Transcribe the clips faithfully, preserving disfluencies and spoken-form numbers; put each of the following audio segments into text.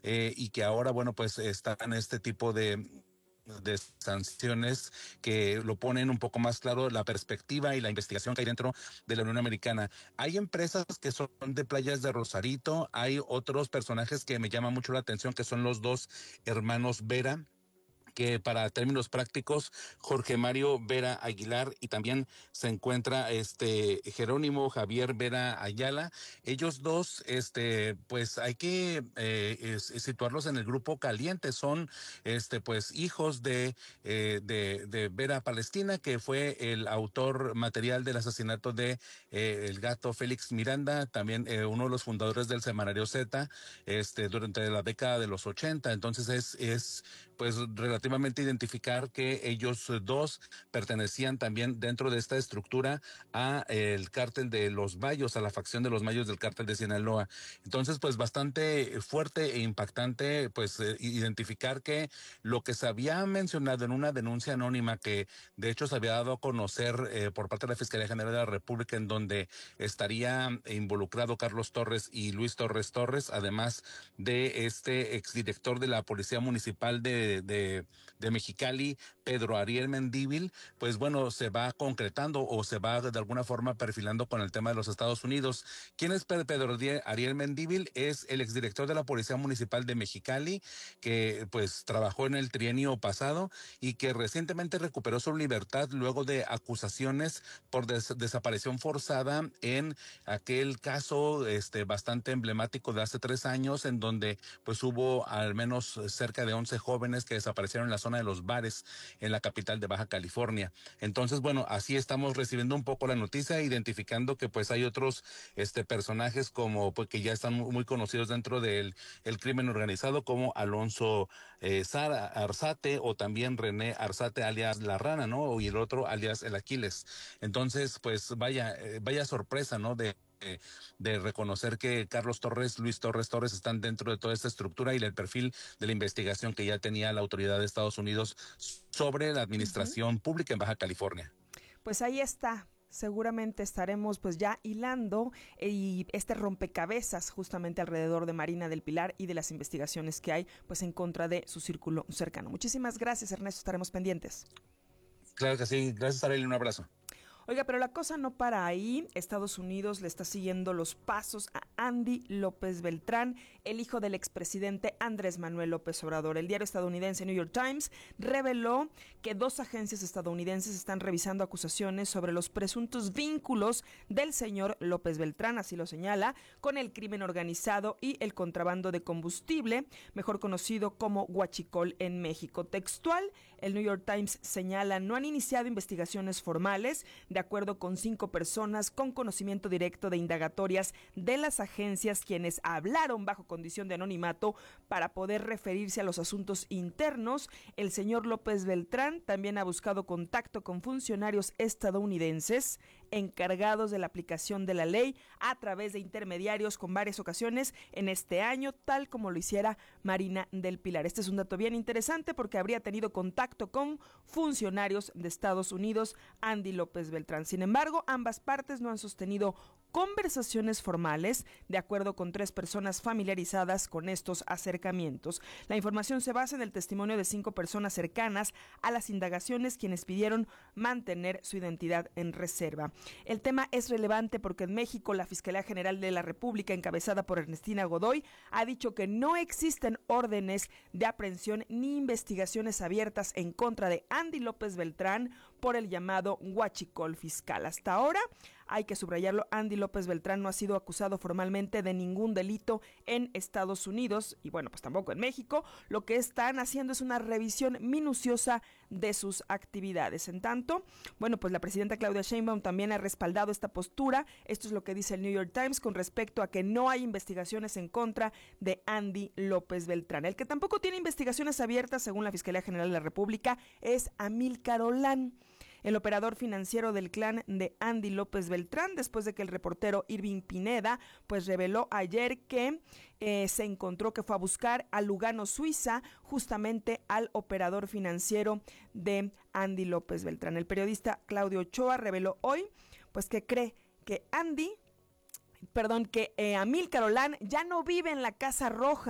eh, y que ahora, bueno, pues están en este tipo de de sanciones que lo ponen un poco más claro la perspectiva y la investigación que hay dentro de la Unión Americana. Hay empresas que son de playas de Rosarito, hay otros personajes que me llaman mucho la atención, que son los dos hermanos Vera, que para términos prácticos, Jorge Mario Vera Aguilar, y también se encuentra este Jerónimo Javier Vera Ayala. Ellos dos, este, pues hay que eh, es, situarlos en el grupo caliente. Son, este, pues hijos de, eh, de, de Vera Palestina, que fue el autor material del asesinato de eh, el gato Félix Miranda, también eh, uno de los fundadores del semanario Z, este, durante la década de los ochenta. Entonces es, es, pues relativamente identificar que ellos dos pertenecían también dentro de esta estructura a eh, el cártel de los Mayos, a la facción de los Mayos del cártel de Sinaloa. Entonces, pues bastante fuerte e impactante, pues eh, identificar que lo que se había mencionado en una denuncia anónima que de hecho se había dado a conocer eh, por parte de la Fiscalía General de la República, en donde estaría involucrado Carlos Torres y Luis Torres Torres, además de este exdirector de la Policía Municipal de, de de Mexicali, Pedro Ariel Mendívil, pues bueno, se va concretando o se va de alguna forma perfilando con el tema de los Estados Unidos. ¿Quién es Pedro Ariel Mendívil? Es el exdirector de la Policía Municipal de Mexicali, que pues trabajó en el trienio pasado y que recientemente recuperó su libertad luego de acusaciones por des desaparición forzada en aquel caso este bastante emblemático de hace tres años, en donde pues hubo al menos cerca de once jóvenes que desaparecieron en la zona de los bares en la capital de Baja California. Entonces, bueno, así estamos recibiendo un poco la noticia, identificando que pues hay otros este personajes como pues que ya están muy conocidos dentro del el crimen organizado, como Alonso eh, Sara Arzate, o también René Arzate alias La Rana, ¿no? Y el otro alias el Aquiles. Entonces, pues vaya, eh, vaya sorpresa, ¿no? De De, de reconocer que Carlos Torres, Luis Torres Torres están dentro de toda esta estructura y el perfil de la investigación que ya tenía la autoridad de Estados Unidos sobre la administración uh-huh. pública en Baja California. Pues ahí está. Seguramente estaremos pues ya hilando y este rompecabezas justamente alrededor de Marina del Pilar y de las investigaciones que hay pues en contra de su círculo cercano. Muchísimas gracias, Ernesto, estaremos pendientes. Claro que sí, gracias, Arely, un abrazo. Oiga, pero la cosa no para ahí. Estados Unidos le está siguiendo los pasos a Andy López Beltrán, el hijo del expresidente Andrés Manuel López Obrador. El diario estadounidense New York Times reveló que dos agencias estadounidenses están revisando acusaciones sobre los presuntos vínculos del señor López Beltrán, así lo señala, con el crimen organizado y el contrabando de combustible, mejor conocido como huachicol en México. Textual, el New York Times señala, no han iniciado investigaciones formales, de acuerdo con cinco personas con conocimiento directo de indagatorias de las agencias, quienes hablaron bajo condición de anonimato para poder referirse a los asuntos internos. El señor López Beltrán también ha buscado contacto con funcionarios estadounidenses encargados de la aplicación de la ley a través de intermediarios con varias ocasiones en este año, tal como lo hiciera Marina del Pilar. Este es un dato bien interesante porque habría tenido contacto con funcionarios de Estados Unidos, Andy López Beltrán. Sin embargo, ambas partes no han sostenido conversaciones formales, de acuerdo con tres personas familiarizadas con estos acercamientos. La información se basa en el testimonio de cinco personas cercanas a las indagaciones, quienes pidieron mantener su identidad en reserva. El tema es relevante porque en México la Fiscalía General de la República, encabezada por Ernestina Godoy, ha dicho que no existen órdenes de aprehensión ni investigaciones abiertas en contra de Andy López Beltrán por el llamado huachicol fiscal. Hasta ahora, hay que subrayarlo, Andy López Beltrán no ha sido acusado formalmente de ningún delito en Estados Unidos y bueno, pues tampoco en México. Lo que están haciendo es una revisión minuciosa de sus actividades. En tanto, bueno, pues la presidenta Claudia Sheinbaum también ha respaldado esta postura. Esto es lo que dice el New York Times con respecto a que no hay investigaciones en contra de Andy López Beltrán. El que tampoco tiene investigaciones abiertas, según la Fiscalía General de la República, es Amílcar Olán, el operador financiero del clan de Andy López Beltrán, después de que el reportero Irving Pineda pues reveló ayer que eh, se encontró que fue a buscar a Lugano, Suiza, justamente al operador financiero de Andy López Beltrán. El periodista Claudio Ochoa reveló hoy pues que cree que Andy Perdón, que eh, Amílcar Olán ya no vive en la Casa Roja,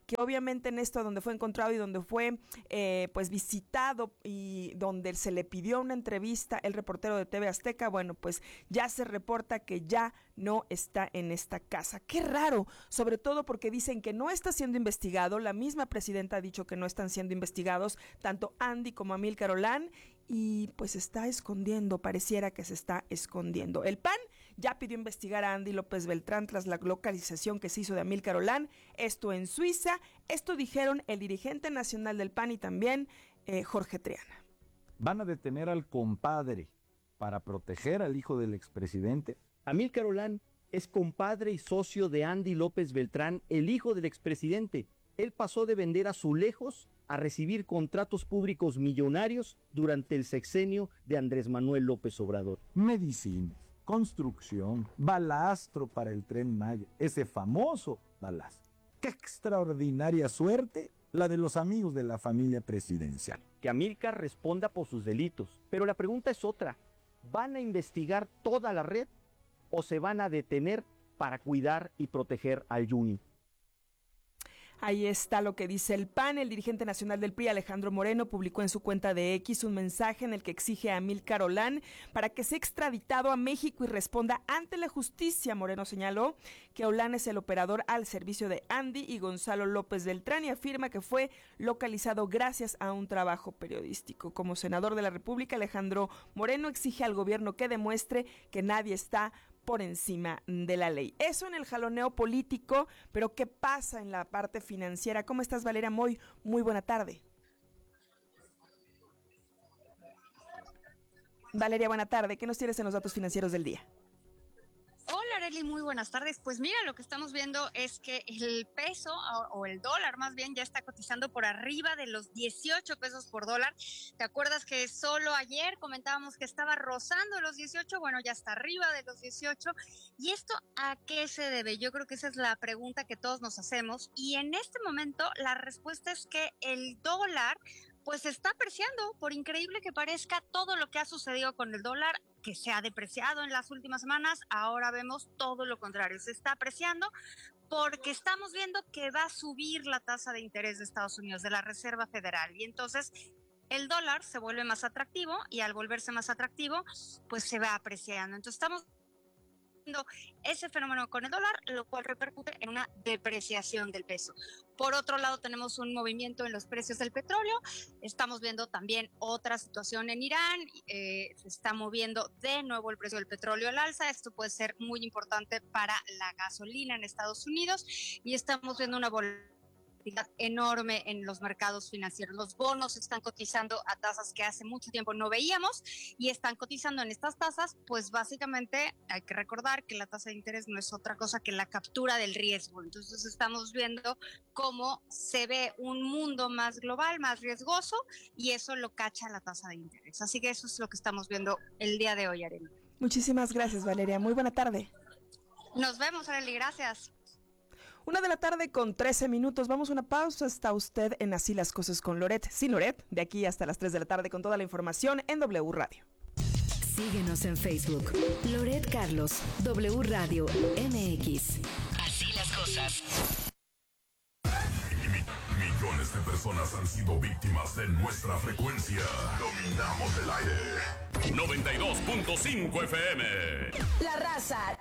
que obviamente en esto donde fue encontrado y donde fue eh, pues visitado y donde se le pidió una entrevista el reportero de T V Azteca, bueno, pues ya se reporta que ya no está en esta casa. Qué raro, sobre todo porque dicen que no está siendo investigado, la misma presidenta ha dicho que no están siendo investigados tanto Andy como Amílcar Olán, y pues se está escondiendo, pareciera que se está escondiendo. El P A N ya pidió investigar a Andy López Beltrán tras la localización que se hizo de Amílcar Olán, esto en Suiza. Esto dijeron el dirigente nacional del P A N y también eh, Jorge Triana. ¿Van a detener al compadre para proteger al hijo del expresidente? Amílcar Olán es compadre y socio de Andy López Beltrán, el hijo del expresidente. Él pasó de vender azulejos a recibir contratos públicos millonarios durante el sexenio de Andrés Manuel López Obrador. Medicina, construcción, balastro para el Tren Maya, ese famoso balastro. ¡Qué extraordinaria suerte la de los amigos de la familia presidencial! Que Amílcar responda por sus delitos. Pero la pregunta es otra. ¿Van a investigar toda la red o se van a detener para cuidar y proteger al Juni? Ahí está lo que dice el P A N. El dirigente nacional del P R I, Alejandro Moreno, publicó en su cuenta de X un mensaje en el que exige a Amílcar Olán para que sea extraditado a México y responda ante la justicia. Moreno señaló que Olán es el operador al servicio de Andy y Gonzalo López Beltrán y afirma que fue localizado gracias a un trabajo periodístico. Como senador de la República, Alejandro Moreno exige al gobierno que demuestre que nadie está por encima de la ley. Eso en el jaloneo político, pero ¿qué pasa en la parte financiera? ¿Cómo estás, Valeria Moy? Muy buena tarde. Valeria, buena tarde. ¿Qué nos tienes en los datos financieros del día? Hola, Arely, muy buenas tardes. Pues mira, lo que estamos viendo es que el peso o el dólar más bien ya está cotizando por arriba de los dieciocho pesos por dólar. ¿Te acuerdas que solo ayer comentábamos que estaba rozando los dieciocho? Bueno, ya está arriba de los dieciocho. ¿Y esto a qué se debe? Yo creo que esa es la pregunta que todos nos hacemos. Y en este momento la respuesta es que el dólar pues se está apreciando. Por increíble que parezca, todo lo que ha sucedido con el dólar, que se ha depreciado en las últimas semanas, ahora vemos todo lo contrario, se está apreciando porque estamos viendo que va a subir la tasa de interés de Estados Unidos, de la Reserva Federal, y entonces el dólar se vuelve más atractivo y al volverse más atractivo, pues se va apreciando. Entonces estamos ese fenómeno con el dólar, lo cual repercute en una depreciación del peso. Por otro lado, tenemos un movimiento en los precios del petróleo. Estamos viendo también otra situación en Irán. Eh, se está moviendo de nuevo el precio del petróleo al alza. Esto puede ser muy importante para la gasolina en Estados Unidos. Y estamos viendo una volatilidad enorme en los mercados financieros. Los bonos están cotizando a tasas que hace mucho tiempo no veíamos y están cotizando en estas tasas, pues básicamente hay que recordar que la tasa de interés no es otra cosa que la captura del riesgo. Entonces estamos viendo cómo se ve un mundo más global, más riesgoso, y eso lo cacha la tasa de interés. Así que eso es lo que estamos viendo el día de hoy, Arely. Muchísimas gracias, Valeria. Muy buena tarde. Nos vemos, Arely. Gracias. Una de la tarde con trece minutos. Vamos a una pausa. Está usted en Así las Cosas con Loret. Sin Loret, de aquí hasta las tres de la tarde con toda la información en W Radio. Síguenos en Facebook. Loret Carlos, W Radio M X. Así las cosas. Millones de personas han sido víctimas de nuestra frecuencia. Dominamos el aire. noventa y dos punto cinco F M. La Raza.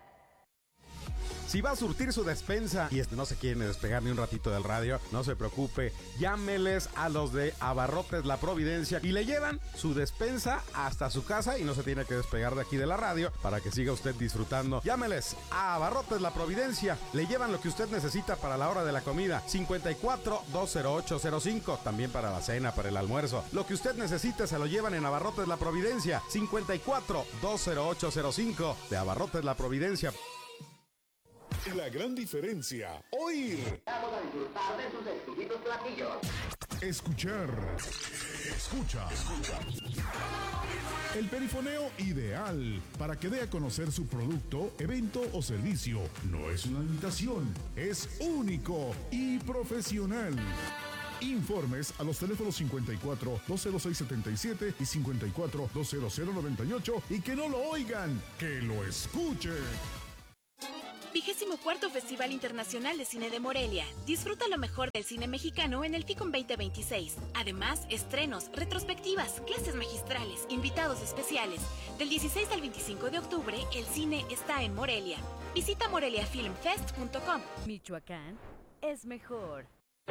Si va a surtir su despensa y no se quiere despegar ni un ratito del radio, no se preocupe, llámeles a los de Abarrotes La Providencia y le llevan su despensa hasta su casa y no se tiene que despegar de aquí de la radio para que siga usted disfrutando. Llámeles a Abarrotes La Providencia, le llevan lo que usted necesita para la hora de la comida, cincuenta y cuatro, dos cero ocho cero cinco, también para la cena, para el almuerzo. Lo que usted necesite se lo llevan en Abarrotes La Providencia, cincuenta y cuatro, dos cero ocho cero cinco, de Abarrotes La Providencia. La gran diferencia, oír. Vamos a disfrutar de sus exquisitos platillos. Escuchar. Escucha. Escucha. El perifoneo ideal para que dé a conocer su producto, evento o servicio. No es una imitación, es único y profesional. Informes a los teléfonos cincuenta y cuatro, dos cero seis setenta y siete y cincuenta y cuatro, dos cero cero noventa y ocho y que no lo oigan, que lo escuchen. Vigésimo cuarto Festival Internacional de Cine de Morelia. Disfruta lo mejor del cine mexicano en el FICOM veinte veintiséis. Además, estrenos, retrospectivas, clases magistrales, invitados especiales. Del dieciséis al veinticinco de octubre, el cine está en Morelia. Visita morelia film fest punto com. Michoacán es mejor.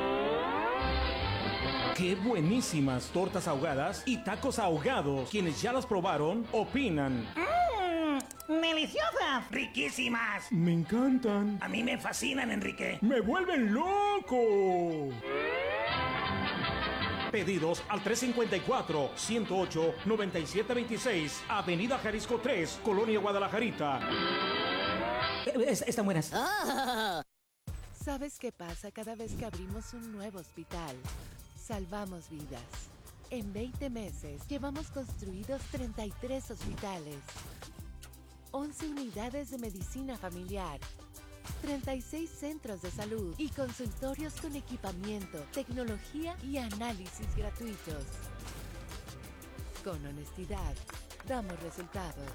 ¡Qué buenísimas tortas ahogadas y tacos ahogados! Quienes ya las probaron, opinan. ¡Mmm! ¡Deliciosas! ¡Riquísimas! Me encantan. A mí me fascinan, Enrique. ¡Me vuelven loco! Pedidos al tres cinco cuatro, ciento ocho, noventa y siete veintiséis, Avenida Jalisco tres, Colonia Guadalajarita. Es, están buenas. Ah. ¿Sabes qué pasa cada vez que abrimos un nuevo hospital? Salvamos vidas. En veinte meses llevamos construidos treinta y tres hospitales, once unidades de medicina familiar, treinta y seis centros de salud y consultorios con equipamiento, tecnología y análisis gratuitos. Con honestidad, damos resultados.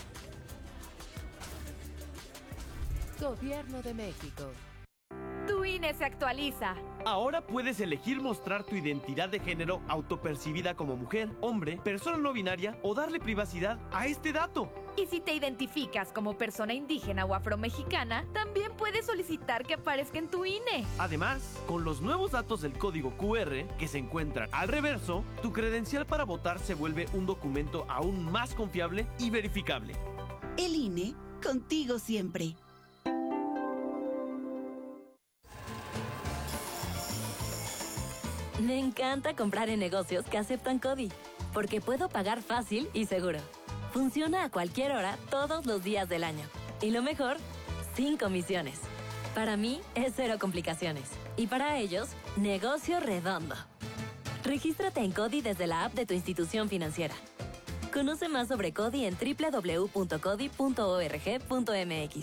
Gobierno de México. Tu I N E se actualiza. Ahora puedes elegir mostrar tu identidad de género autopercibida como mujer, hombre, persona no binaria o darle privacidad a este dato. Y si te identificas como persona indígena o afromexicana, también puedes solicitar que aparezca en tu I N E. Además, con los nuevos datos del código Q R que se encuentran al reverso, tu credencial para votar se vuelve un documento aún más confiable y verificable. El I N E, contigo siempre. Me encanta comprar en negocios que aceptan CODI, porque puedo pagar fácil y seguro. Funciona a cualquier hora, todos los días del año. Y lo mejor, sin comisiones. Para mí, es cero complicaciones. Y para ellos, negocio redondo. Regístrate en CODI desde la app de tu institución financiera. Conoce más sobre CODI en doble u doble u doble u punto codi punto org punto m x.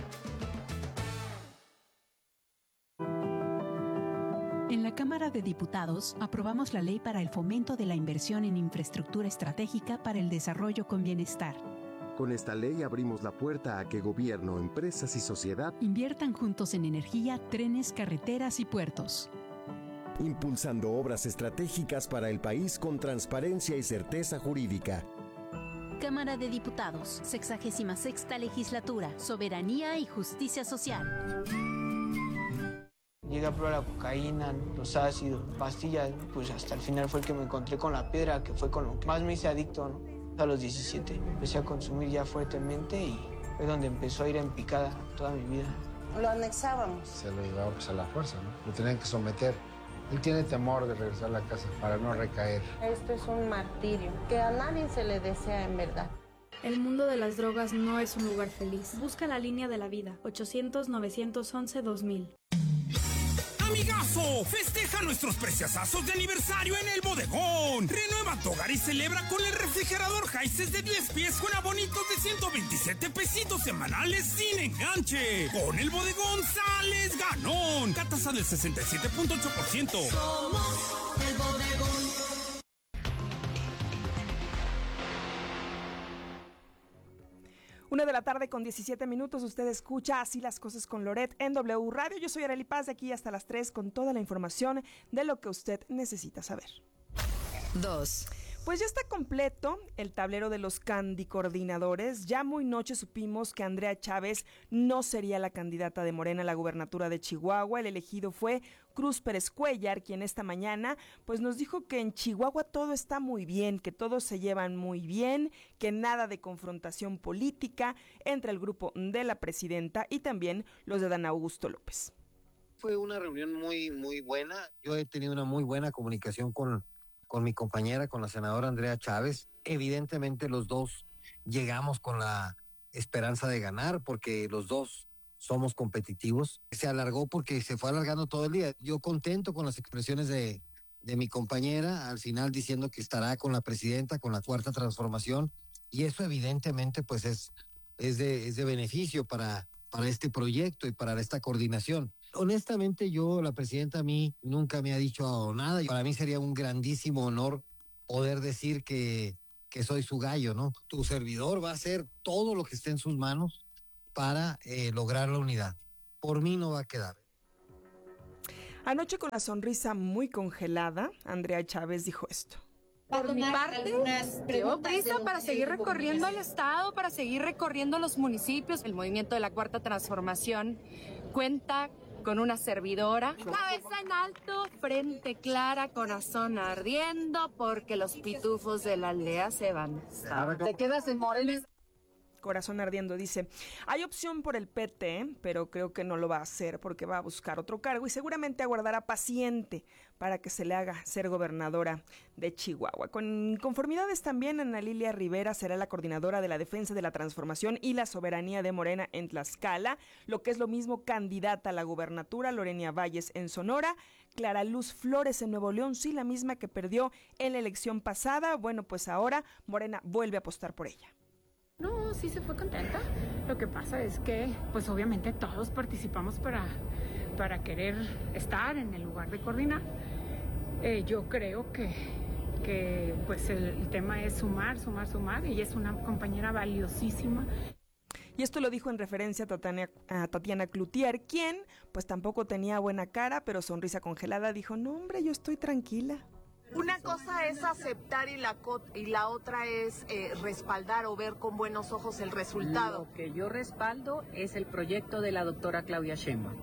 En la Cámara de Diputados aprobamos la Ley para el Fomento de la Inversión en Infraestructura Estratégica para el Desarrollo con Bienestar. Con esta ley abrimos la puerta a que gobierno, empresas y sociedad inviertan juntos en energía, trenes, carreteras y puertos, impulsando obras estratégicas para el país con transparencia y certeza jurídica. Cámara de Diputados, sexagésima sexta Legislatura, Soberanía y Justicia Social. Llegué a probar la cocaína, los ácidos, pastillas, pues hasta el final fue el que me encontré con la piedra, que fue con lo que más me hice adicto, ¿no? A los diecisiete empecé a consumir ya fuertemente y fue donde empezó a ir en picada toda mi vida. Lo anexábamos. Se lo llevaba pues a la fuerza, ¿no? Lo tenían que someter. Él tiene temor de regresar a la casa para no recaer. Esto es un martirio que a nadie se le desea en verdad. El mundo de las drogas no es un lugar feliz. Busca la línea de la vida. ochocientos, novecientos once, dos mil. ¡Amigazo! Festeja nuestros preciosazos de aniversario en el bodegón. Renueva tu hogar y celebra con el refrigerador Hisense de diez pies con abonitos de ciento veintisiete pesitos semanales sin enganche. Con el bodegón sales ganón. Tasa del sesenta y siete punto ocho por ciento. Somos el bodegón. Una de la tarde con diecisiete minutos, usted escucha Así las cosas con Loret en W Radio. Yo soy Arely Paz, de aquí hasta las tres con toda la información de lo que usted necesita saber. Dos. Pues ya está completo el tablero de los candicoordinadores. Ya muy noche supimos que Andrea Chávez no sería la candidata de Morena a la gubernatura de Chihuahua. El elegido fue Cruz Pérez Cuellar, quien esta mañana pues nos dijo que en Chihuahua todo está muy bien, que todos se llevan muy bien, que nada de confrontación política entre el grupo de la presidenta y también los de Dan Augusto López. Fue una reunión muy, muy buena. Yo he tenido una muy buena comunicación con con mi compañera, con la senadora Andrea Chávez. Evidentemente los dos llegamos con la esperanza de ganar porque los dos somos competitivos. Se alargó porque se fue alargando todo el día. Yo contento con las expresiones de, de mi compañera, al final diciendo que estará con la presidenta, con la Cuarta Transformación, y eso evidentemente pues es, es, de, es de beneficio para, para este proyecto y para esta coordinación. Honestamente, yo, la presidenta a mí nunca me ha dicho nada y para mí sería un grandísimo honor poder decir que, que soy su gallo, ¿no? Tu servidor va a hacer todo lo que esté en sus manos para eh, lograr la unidad. Por mí no va a quedar. Anoche, con la sonrisa muy congelada, Andrea Chávez dijo esto. Por mi parte, llevo prisa para seguir recorriendo el estado, para seguir recorriendo los municipios. El movimiento de la Cuarta Transformación cuenta con una servidora. Cabeza en alto, frente clara, corazón ardiendo, porque los pitufos de la aldea se van. ¿Te quedas en Morelos? Corazón ardiendo, dice. Hay opción por el P T, pero creo que no lo va a hacer porque va a buscar otro cargo y seguramente aguardará paciente para que se le haga ser gobernadora de Chihuahua. Con conformidades también, Ana Lilia Rivera será la coordinadora de la defensa de la transformación y la soberanía de Morena en Tlaxcala, lo que es lo mismo candidata a la gubernatura, Lorena Valles en Sonora, Clara Luz Flores en Nuevo León, sí, la misma que perdió en la elección pasada. Bueno, pues ahora Morena vuelve a apostar por ella. No, sí se fue contenta. Lo que pasa es que, pues obviamente todos participamos para, para querer estar en el lugar de coordinar. Eh, yo creo que, que pues el, el tema es sumar, sumar, sumar. Ella es una compañera valiosísima. Y esto lo dijo en referencia a Tatiana, a Tatiana Cloutier, quien pues tampoco tenía buena cara, pero sonrisa congelada dijo, no hombre, yo estoy tranquila. Una cosa es aceptar y la, y la otra es eh, respaldar o ver con buenos ojos el resultado. Lo que yo respaldo es el proyecto de la doctora Claudia Sheinbaum.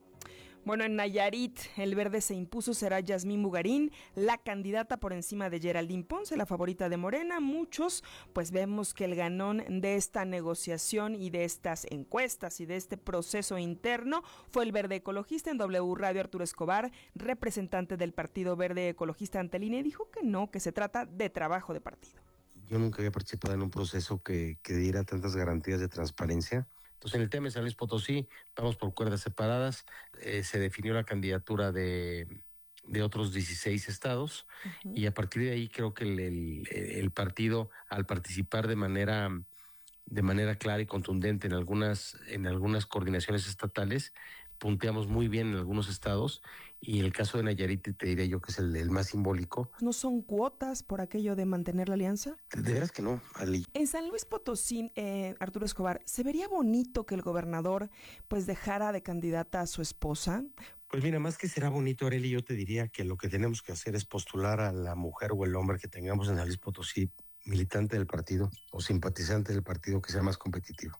Bueno, en Nayarit, el verde se impuso, será Yasmín Bugarín, la candidata por encima de Geraldine Ponce, la favorita de Morena. Muchos, pues vemos que el ganón de esta negociación y de estas encuestas y de este proceso interno fue el verde ecologista. En W Radio, Arturo Escobar, representante del Partido Verde Ecologista ante el I N E, dijo que no, que se trata de trabajo de partido. Yo nunca había participado en un proceso que, que diera tantas garantías de transparencia. Entonces, en el tema de San Luis Potosí, vamos por cuerdas separadas. Eh, se definió la candidatura de, de otros dieciséis estados uh-huh. y a partir de ahí creo que el, el, el partido, al participar de manera, de manera clara y contundente en algunas, en algunas coordinaciones estatales, punteamos muy bien en algunos estados y el caso de Nayarit te diré yo que es el, el más simbólico. ¿No son cuotas por aquello de mantener la alianza? De, de veras que no, Ali. En San Luis Potosí, eh, Arturo Escobar, ¿se vería bonito que el gobernador pues dejara de candidata a su esposa? Pues mira, más que será bonito, Arely, yo te diría que lo que tenemos que hacer es postular a la mujer o el hombre que tengamos en San Luis Potosí, militante del partido o simpatizante del partido, que sea más competitivo.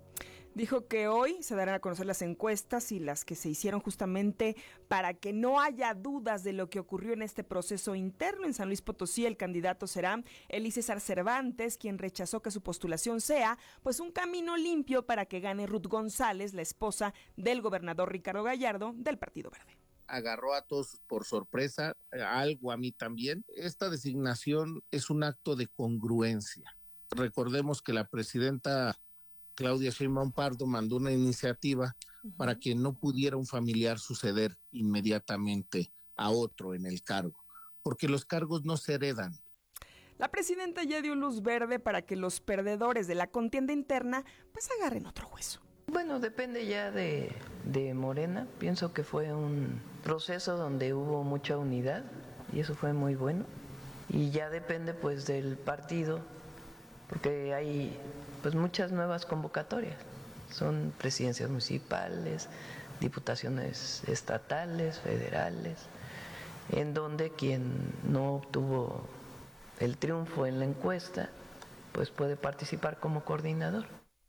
Dijo que hoy se darán a conocer las encuestas y las que se hicieron justamente para que no haya dudas de lo que ocurrió en este proceso interno. En San Luis Potosí el candidato será Elí César Cervantes, quien rechazó que su postulación sea pues un camino limpio para que gane Ruth González, la esposa del gobernador Ricardo Gallardo del Partido Verde. Agarró a todos por sorpresa, algo a mí también. Esta designación es un acto de congruencia. Recordemos que la presidenta Claudia Sheinbaum Pardo mandó una iniciativa uh-huh. para que no pudiera un familiar suceder inmediatamente a otro en el cargo, porque los cargos no se heredan. La presidenta ya dio luz verde para que los perdedores de la contienda interna pues agarren otro hueso. Bueno, depende ya de, de Morena. Pienso que fue un proceso donde hubo mucha unidad y eso fue muy bueno. Y ya depende pues del partido, porque hay pues muchas nuevas convocatorias. Son presidencias municipales, diputaciones estatales, federales, en donde quien no obtuvo el triunfo en la encuesta, pues puede participar como coordinador.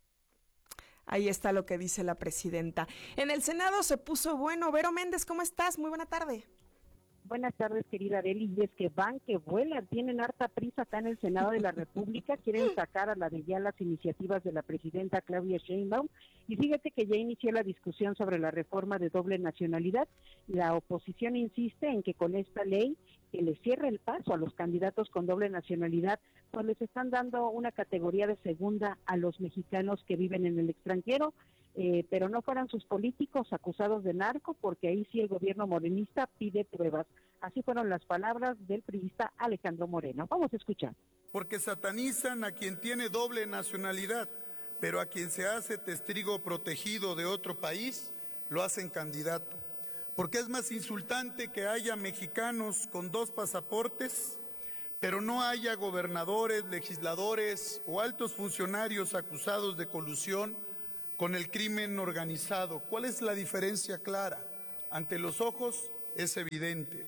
Ahí está lo que dice la presidenta. En el Senado se puso bueno. Vero Méndez, ¿cómo estás? Muy buena tarde. Buenas tardes, querida Arely. Y es que van, que vuelan, tienen harta prisa acá en el Senado de la República, quieren sacar a la de ya las iniciativas de la presidenta Claudia Sheinbaum. Y fíjate que ya inició la discusión sobre la reforma de doble nacionalidad. La oposición insiste en que con esta ley que le cierre el paso a los candidatos con doble nacionalidad, pues les están dando una categoría de segunda a los mexicanos que viven en el extranjero. Eh, pero no fueran sus políticos acusados de narco, porque ahí sí el gobierno morenista pide pruebas. Así fueron las palabras del priista Alejandro Moreno. Vamos a escuchar. Porque satanizan a quien tiene doble nacionalidad, pero a quien se hace testigo protegido de otro país, lo hacen candidato. Porque es más insultante que haya mexicanos con dos pasaportes, pero no haya gobernadores, legisladores o altos funcionarios acusados de colusión con el crimen organizado. ¿Cuál es la diferencia clara? Ante los ojos es evidente.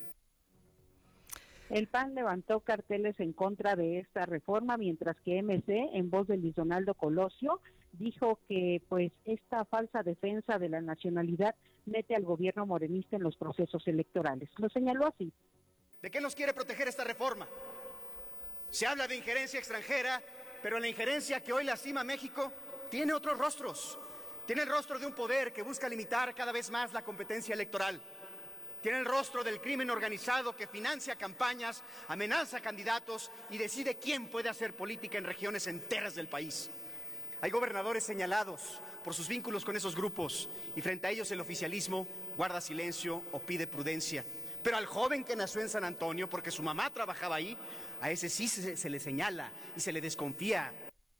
El P A N levantó carteles en contra de esta reforma, mientras que M C, en voz de Luis Donaldo Colosio, dijo que pues esta falsa defensa de la nacionalidad mete al gobierno morenista en los procesos electorales. Lo señaló así. ¿De qué nos quiere proteger esta reforma? Se habla de injerencia extranjera, pero la injerencia que hoy lastima a México tiene otros rostros. Tiene el rostro de un poder que busca limitar cada vez más la competencia electoral. Tiene el rostro del crimen organizado que financia campañas, amenaza a candidatos y decide quién puede hacer política en regiones enteras del país. Hay gobernadores señalados por sus vínculos con esos grupos y frente a ellos el oficialismo guarda silencio o pide prudencia. Pero al joven que nació en San Antonio, porque su mamá trabajaba ahí, a ese sí se, se le señala y se le desconfía.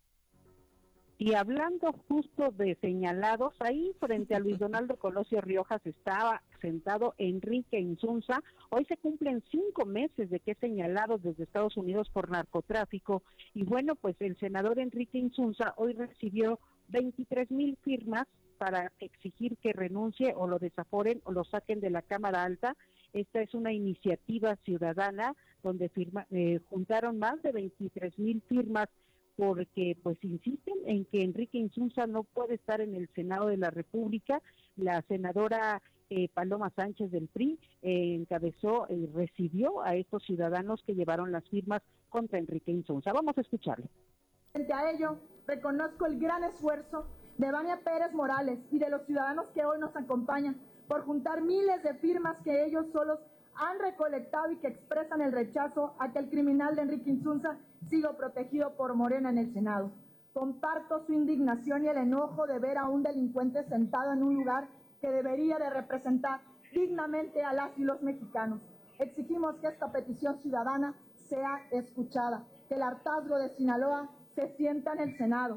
Y hablando justo de señalados, ahí frente a Luis Donaldo Colosio Riojas estaba sentado Enrique Insunza. Hoy se cumplen cinco meses de que es señalado desde Estados Unidos por narcotráfico. Y bueno, pues el senador Enrique Insunza hoy recibió veintitrés mil firmas para exigir que renuncie o lo desaforen o lo saquen de la Cámara Alta. Esta es una iniciativa ciudadana donde firma, eh, juntaron más de veintitrés mil firmas porque pues insisten en que Enrique Insunza no puede estar en el Senado de la República. La senadora eh, Paloma Sánchez del P R I eh, encabezó y eh, recibió a estos ciudadanos que llevaron las firmas contra Enrique Insunza. Vamos a escucharlo. Frente a ello, reconozco el gran esfuerzo de Vania Pérez Morales y de los ciudadanos que hoy nos acompañan por juntar miles de firmas que ellos solos han recolectado y que expresan el rechazo a que el criminal de Enrique Insunza siga protegido por Morena en el Senado. Comparto su indignación y el enojo de ver a un delincuente sentado en un lugar que debería de representar dignamente a las y los mexicanos. Exigimos que esta petición ciudadana sea escuchada, que el hartazgo de Sinaloa se sienta en el Senado.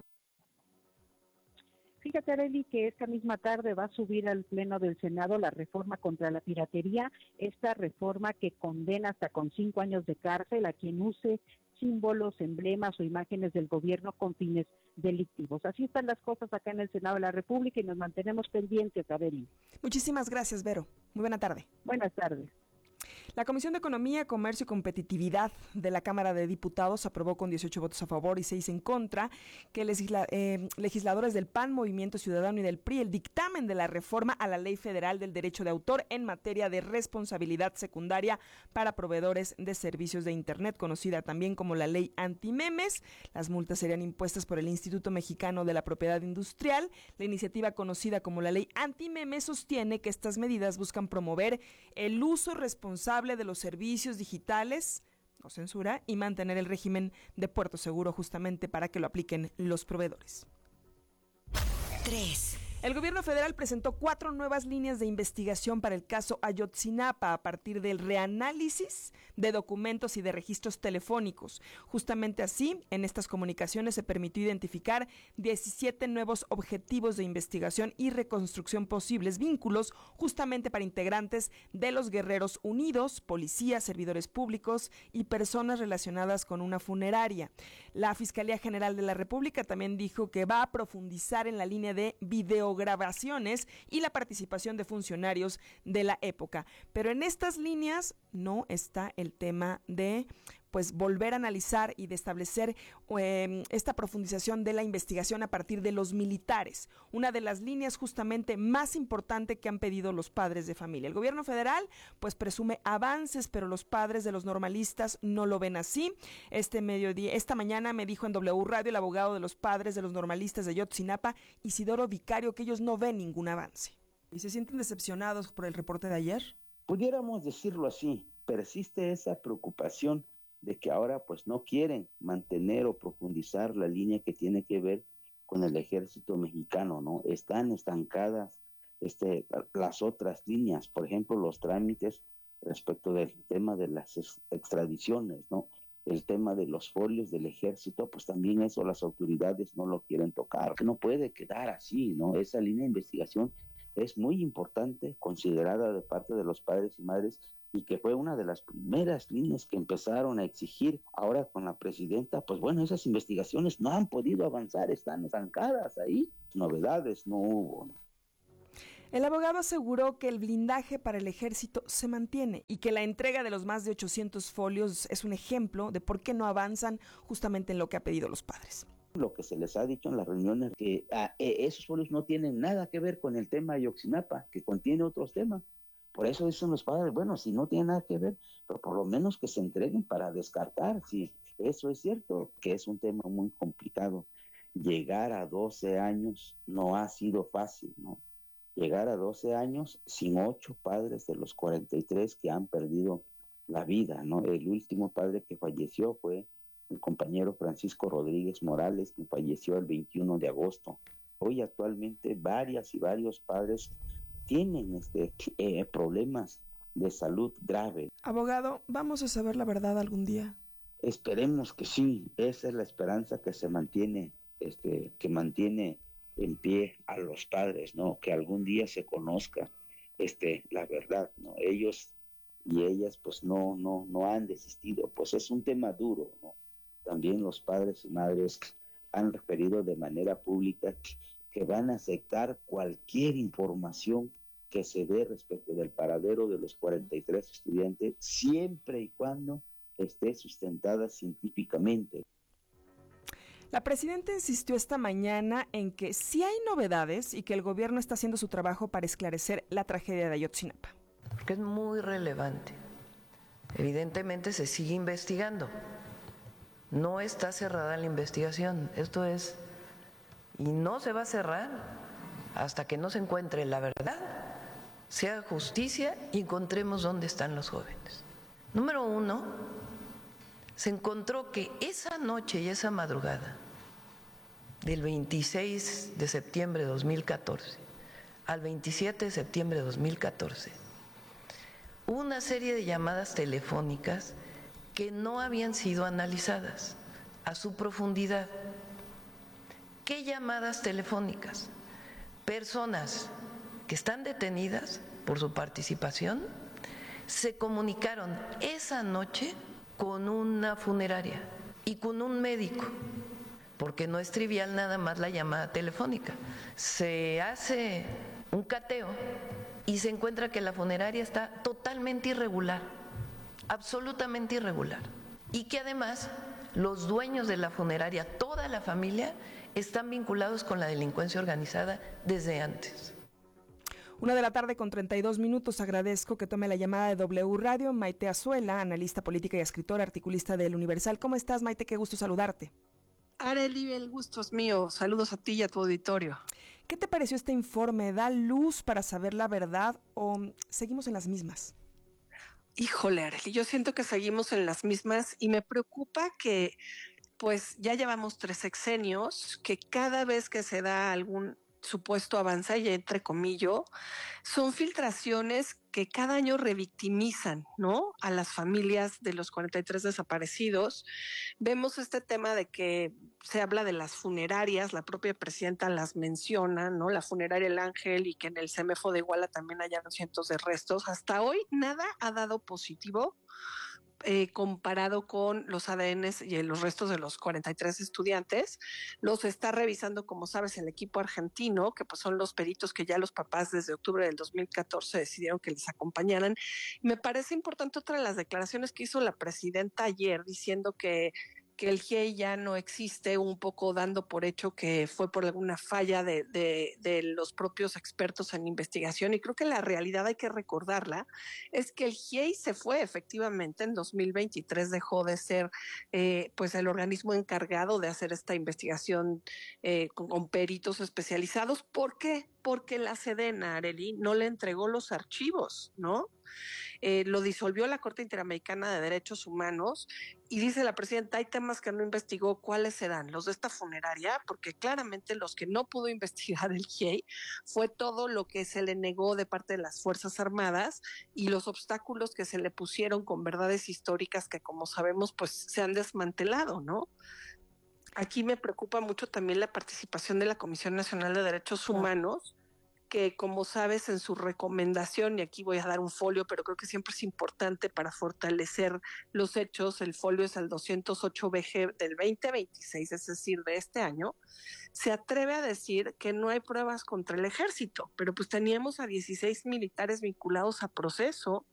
Fíjate, Arely, que esta misma tarde va a subir al Pleno del Senado la reforma contra la piratería, esta reforma que condena hasta con cinco años de cárcel a quien use símbolos, emblemas o imágenes del gobierno con fines delictivos. Así están las cosas acá en el Senado de la República y nos mantenemos pendientes, Arely. Muchísimas gracias, Vero. Muy buena tarde. Buenas tardes. La Comisión de Economía, Comercio y Competitividad de la Cámara de Diputados aprobó con dieciocho votos a favor y seis en contra que legisla, eh, legisladores del P A N, Movimiento Ciudadano y del P R I el dictamen de la reforma a la Ley Federal del Derecho de Autor en materia de responsabilidad secundaria para proveedores de servicios de Internet, conocida también como la Ley Antimemes. Las multas serían impuestas por el Instituto Mexicano de la Propiedad Industrial. La iniciativa conocida como la Ley Antimemes sostiene que estas medidas buscan promover el uso responsable de los servicios digitales, no censura, y mantener el régimen de puerto seguro justamente para que lo apliquen los proveedores. tres. El gobierno federal presentó cuatro nuevas líneas de investigación para el caso Ayotzinapa a partir del reanálisis de documentos y de registros telefónicos. Justamente así, en estas comunicaciones se permitió identificar diecisiete nuevos objetivos de investigación y reconstrucción posibles vínculos justamente para integrantes de los Guerreros Unidos, policías, servidores públicos y personas relacionadas con una funeraria. La Fiscalía General de la República también dijo que va a profundizar en la línea de video grabaciones y la participación de funcionarios de la época. Pero en estas líneas no está el tema de pues volver a analizar y de establecer eh, esta profundización de la investigación a partir de los militares, una de las líneas justamente más importante que han pedido los padres de familia. El gobierno federal pues presume avances, pero los padres de los normalistas no lo ven así. Este mediodía, esta mañana me dijo en W Radio el abogado de los padres de los normalistas de Ayotzinapa, Isidoro Vicario, que ellos no ven ningún avance. ¿Y se sienten decepcionados por el reporte de ayer? Pudiéramos decirlo así, persiste esa preocupación de que ahora pues no quieren mantener o profundizar la línea que tiene que ver con el ejército mexicano, ¿no? Están estancadas este, las otras líneas, por ejemplo, los trámites respecto del tema de las extradiciones, ¿no? El tema de los folios del ejército, pues también eso las autoridades no lo quieren tocar. No puede quedar así, ¿no? Esa línea de investigación es muy importante, considerada de parte de los padres y madres y que fue una de las primeras líneas que empezaron a exigir ahora con la presidenta, pues bueno, esas investigaciones no han podido avanzar, están estancadas ahí, novedades no hubo, ¿no? El abogado aseguró que el blindaje para el ejército se mantiene y que la entrega de los más de ochocientos folios es un ejemplo de por qué no avanzan justamente en lo que han pedido los padres. Lo que se les ha dicho en las reuniones, que ah, esos folios no tienen nada que ver con el tema de Ayotzinapa, que contiene otros temas. Por eso dicen los padres, bueno, si no tiene nada que ver, pero por lo menos que se entreguen para descartar, si eso es cierto, que es un tema muy complicado. Llegar a doce años no ha sido fácil, ¿no? Llegar a doce años sin ocho padres de los cuarenta y tres que han perdido la vida, ¿no? El último padre que falleció fue el compañero Francisco Rodríguez Morales, que falleció el veintiuno de agosto. Hoy actualmente varias y varios padres tienen este, eh, problemas de salud grave. Abogado, ¿vamos a saber la verdad algún día? Esperemos que sí, esa es la esperanza que se mantiene, este, que mantiene en pie a los padres, ¿no? Que algún día se conozca este, la verdad, ¿no? Ellos y ellas pues no, no, no han desistido, pues es un tema duro, ¿no? También los padres y madres han referido de manera pública que, que van a aceptar cualquier información que se dé respecto del paradero de los cuarenta y tres estudiantes, siempre y cuando esté sustentada científicamente. La presidenta insistió esta mañana en que sí hay novedades y que el gobierno está haciendo su trabajo para esclarecer la tragedia de Ayotzinapa. Porque es muy relevante. Evidentemente se sigue investigando. No está cerrada la investigación. Esto es, y no se va a cerrar hasta que no se encuentre la verdad, se haga justicia y encontremos dónde están los jóvenes. Número uno, se encontró que esa noche y esa madrugada del veintiséis de septiembre de dos mil catorce al veintisiete de septiembre de dos mil catorce, hubo una serie de llamadas telefónicas que no habían sido analizadas a su profundidad. ¿Qué llamadas telefónicas? Personas que están detenidas por su participación se comunicaron esa noche con una funeraria y con un médico, porque no es trivial nada más la llamada telefónica. Se hace un cateo y se encuentra que la funeraria está totalmente irregular, absolutamente irregular, y que además los dueños de la funeraria, toda la familia, están vinculados con la delincuencia organizada desde antes. Una de la tarde con treinta y dos minutos. Agradezco que tome la llamada de W Radio. Maite Azuela, analista política y escritora, articulista del Universal. ¿Cómo estás, Maite? Qué gusto saludarte. Arely, el gusto es mío. Saludos a ti y a tu auditorio. ¿Qué te pareció este informe? ¿Da luz para saber la verdad o seguimos en las mismas? Híjole, Arely, yo siento que seguimos en las mismas y me preocupa que pues ya llevamos tres sexenios, que cada vez que se da algún supuesto avance, y entre comillas, son filtraciones que cada año revictimizan, ¿no?, a las familias de los cuarenta y tres desaparecidos. Vemos este tema de que se habla de las funerarias, la propia presidenta las menciona, ¿no?, la funeraria El Ángel, y que en el CEMEFO de Iguala también hallaron cientos de restos. Hasta hoy nada ha dado positivo Eh, comparado con los A D Ns y los restos de los cuarenta y tres estudiantes. Los está revisando, como sabes, el equipo argentino, que pues son los peritos que ya los papás desde octubre del dos mil catorce decidieron que les acompañaran. Me parece importante otra de las declaraciones que hizo la presidenta ayer, diciendo que que el G I E ya no existe, un poco dando por hecho que fue por alguna falla de, de, de los propios expertos en investigación. Y creo que la realidad, hay que recordarla, es que el G I E se fue efectivamente en dos mil veintitrés, dejó de ser eh, pues el organismo encargado de hacer esta investigación eh, con, con peritos especializados. ¿Por qué? Porque la Sedena, Arely, no le entregó los archivos, ¿no? Eh, lo disolvió la Corte Interamericana de Derechos Humanos, y dice la presidenta, hay temas que no investigó. ¿Cuáles serán? Los de esta funeraria, porque claramente los que no pudo investigar el G I E fue todo lo que se le negó de parte de las Fuerzas Armadas y los obstáculos que se le pusieron con verdades históricas que, como sabemos, pues se han desmantelado, ¿no? Aquí me preocupa mucho también la participación de la Comisión Nacional de Derechos Humanos, que, como sabes, en su recomendación, y aquí voy a dar un folio, pero creo que siempre es importante para fortalecer los hechos, el folio es el doscientos ocho B G del veinte veintiséis, es decir, de este año, se atreve a decir que no hay pruebas contra el ejército, pero pues teníamos a dieciséis militares vinculados a proceso,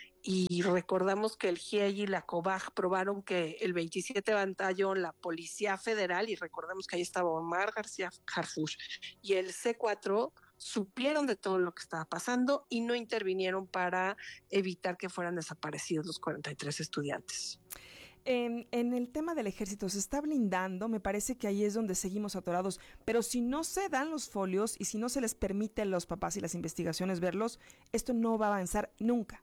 y recordamos que el G I E y la COBAG probaron que el veintisiete Batallón, la Policía Federal, y recordemos que ahí estaba Omar García Harfuch, y el C cuatro supieron de todo lo que estaba pasando y no intervinieron para evitar que fueran desaparecidos los cuarenta y tres estudiantes. En, en el tema del ejército se está blindando, me parece que ahí es donde seguimos atorados, pero si no se dan los folios y si no se les permite a los papás y las investigaciones verlos, esto no va a avanzar nunca.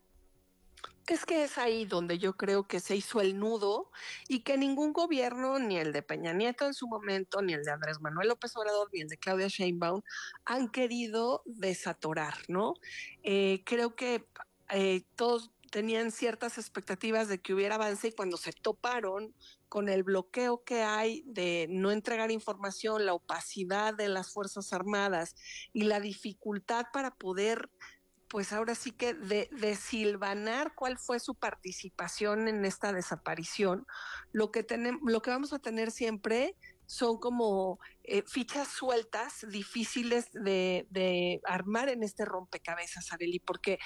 Es que es ahí donde yo creo que se hizo el nudo y que ningún gobierno, ni el de Peña Nieto en su momento, ni el de Andrés Manuel López Obrador, ni el de Claudia Sheinbaum han querido desatorar, ¿no? Eh, creo que eh, todos tenían ciertas expectativas de que hubiera avance y cuando se toparon con el bloqueo que hay de no entregar información, la opacidad de las Fuerzas Armadas y la dificultad para poder, pues ahora sí que de, de silvanar cuál fue su participación en esta desaparición, lo que tenemos, lo que vamos a tener siempre son como eh, fichas sueltas, difíciles de, de armar en este rompecabezas, Arely, porque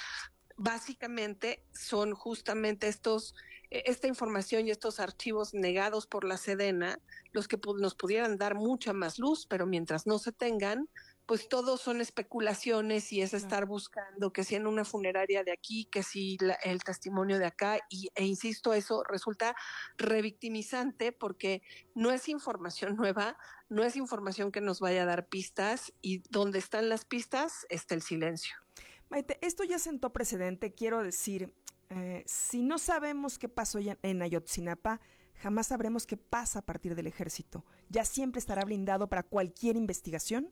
básicamente son justamente estos, eh, esta información y estos archivos negados por la Sedena los que pu- nos pudieran dar mucha más luz, pero mientras no se tengan, pues todos son especulaciones y es estar buscando que si en una funeraria de aquí, que si la, el testimonio de acá, y, e insisto, eso resulta revictimizante porque no es información nueva, no es información que nos vaya a dar pistas y donde están las pistas está el silencio. Maite, esto ya sentó precedente, quiero decir, eh, si no sabemos qué pasó ya en Ayotzinapa, jamás sabremos qué pasa a partir del ejército. ¿Ya siempre estará blindado para cualquier investigación?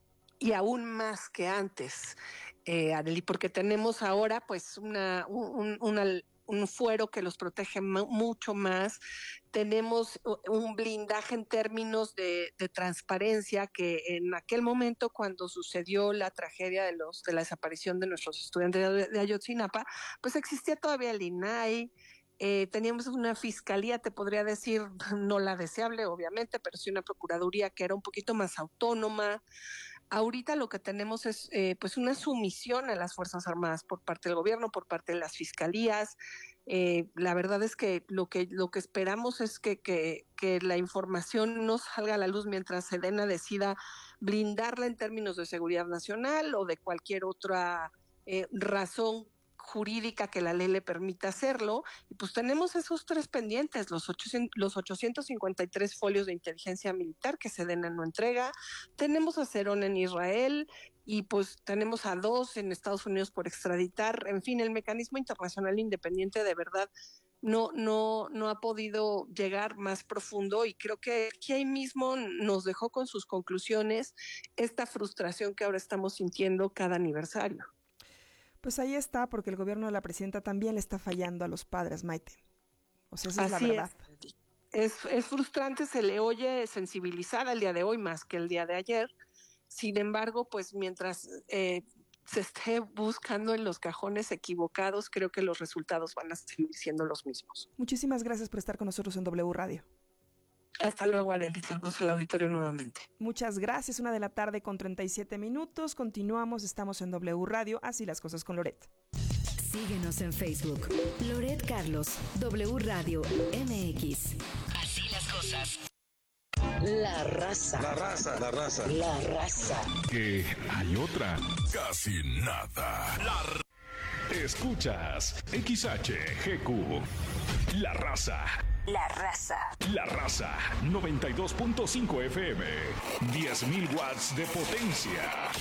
Y aún más que antes, eh, Arely, porque tenemos ahora pues una, un, una, un fuero que los protege m- mucho más, tenemos un blindaje en términos de, de transparencia que en aquel momento cuando sucedió la tragedia de, los, de la desaparición de nuestros estudiantes de, de Ayotzinapa, pues existía todavía el I N A I, Eh, teníamos una fiscalía, te podría decir, no la deseable obviamente, pero sí una procuraduría que era un poquito más autónoma. Ahorita lo que tenemos es eh, pues una sumisión a las Fuerzas Armadas por parte del gobierno, por parte de las fiscalías. Eh, la verdad es que lo que lo que esperamos es que, que, que la información no salga a la luz mientras Sedena decida blindarla en términos de seguridad nacional o de cualquier otra eh, razón jurídica que la ley le permita hacerlo, y pues tenemos esos tres pendientes, los, ochocientos, los ochocientos cincuenta y tres folios de inteligencia militar que Sedena no entrega, tenemos a Cerón en Israel, y pues tenemos a dos en Estados Unidos por extraditar, en fin, el mecanismo internacional independiente de verdad no, no, no ha podido llegar más profundo, y creo que aquí ahí mismo nos dejó con sus conclusiones esta frustración que ahora estamos sintiendo cada aniversario. Pues ahí está, porque el gobierno de la presidenta también le está fallando a los padres, Maite. O sea, esa es Así la verdad. Es. Es, es frustrante, se le oye sensibilizada el día de hoy más que el día de ayer. Sin embargo, pues mientras eh, se esté buscando en los cajones equivocados, creo que los resultados van a seguir siendo los mismos. Muchísimas gracias por estar con nosotros en W Radio. Hasta luego, Arely. Saludos al auditorio nuevamente. Muchas gracias. Una de la tarde con treinta y siete minutos. Continuamos, estamos en W Radio. Así las cosas con Loret. Síguenos en Facebook. Loret Carlos, W Radio M X. Así las cosas. La raza. La raza, la raza. La raza. Que hay otra. Casi nada. La r- Escuchas X H G Q. La raza. La raza. La raza. noventa y dos punto cinco F M. diez mil watts de potencia.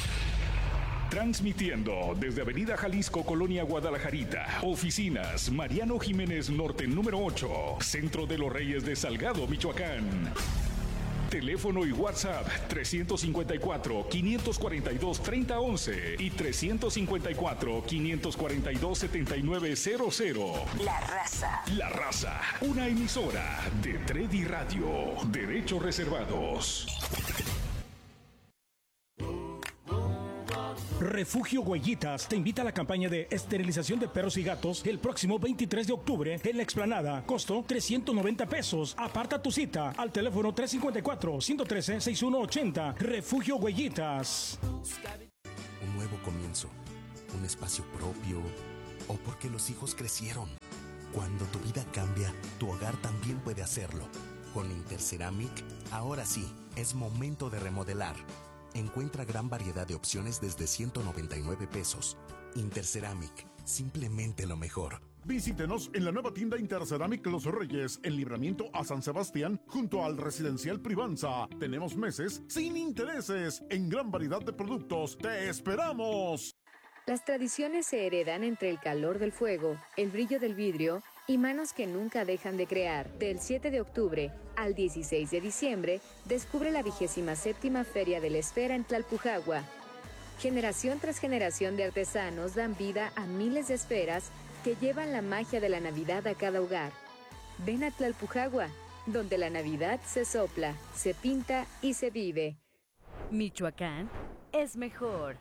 Transmitiendo desde Avenida Jalisco, Colonia Guadalajarita. Oficinas Mariano Jiménez Norte número ocho. Centro de los Reyes de Salgado, Michoacán. Teléfono y WhatsApp trescientos cincuenta y cuatro, quinientos cuarenta y dos, treinta once y trescientos cincuenta y cuatro, quinientos cuarenta y dos, setenta y nueve cero cero. La raza. La raza, una emisora de Tredi Radio. Derechos reservados. Refugio Huellitas te invita a la campaña de esterilización de perros y gatos el próximo veintitrés de octubre en la explanada. Costo trescientos noventa pesos. Aparta tu cita al teléfono tres cinco cuatro, uno uno tres, seis uno ocho cero. Refugio Huellitas. Un nuevo comienzo, un espacio propio, o porque los hijos crecieron. Cuando tu vida cambia, tu hogar también puede hacerlo. Con Interceramic, ahora sí, es momento de remodelar. Encuentra gran variedad de opciones desde ciento noventa y nueve pesos. Interceramic, simplemente lo mejor. Visítenos en la nueva tienda Interceramic Los Reyes, en Libramiento a San Sebastián, junto al Residencial Privanza. Tenemos meses sin intereses en gran variedad de productos. ¡Te esperamos! Las tradiciones se heredan entre el calor del fuego, el brillo del vidrio y manos que nunca dejan de crear. Del siete de octubre al dieciséis de diciembre, descubre la vigésima séptima Feria de la Esfera en Tlalpujagua. Generación tras generación de artesanos dan vida a miles de esferas que llevan la magia de la Navidad a cada hogar. Ven a Tlalpujagua, donde la Navidad se sopla, se pinta y se vive. Michoacán es mejor.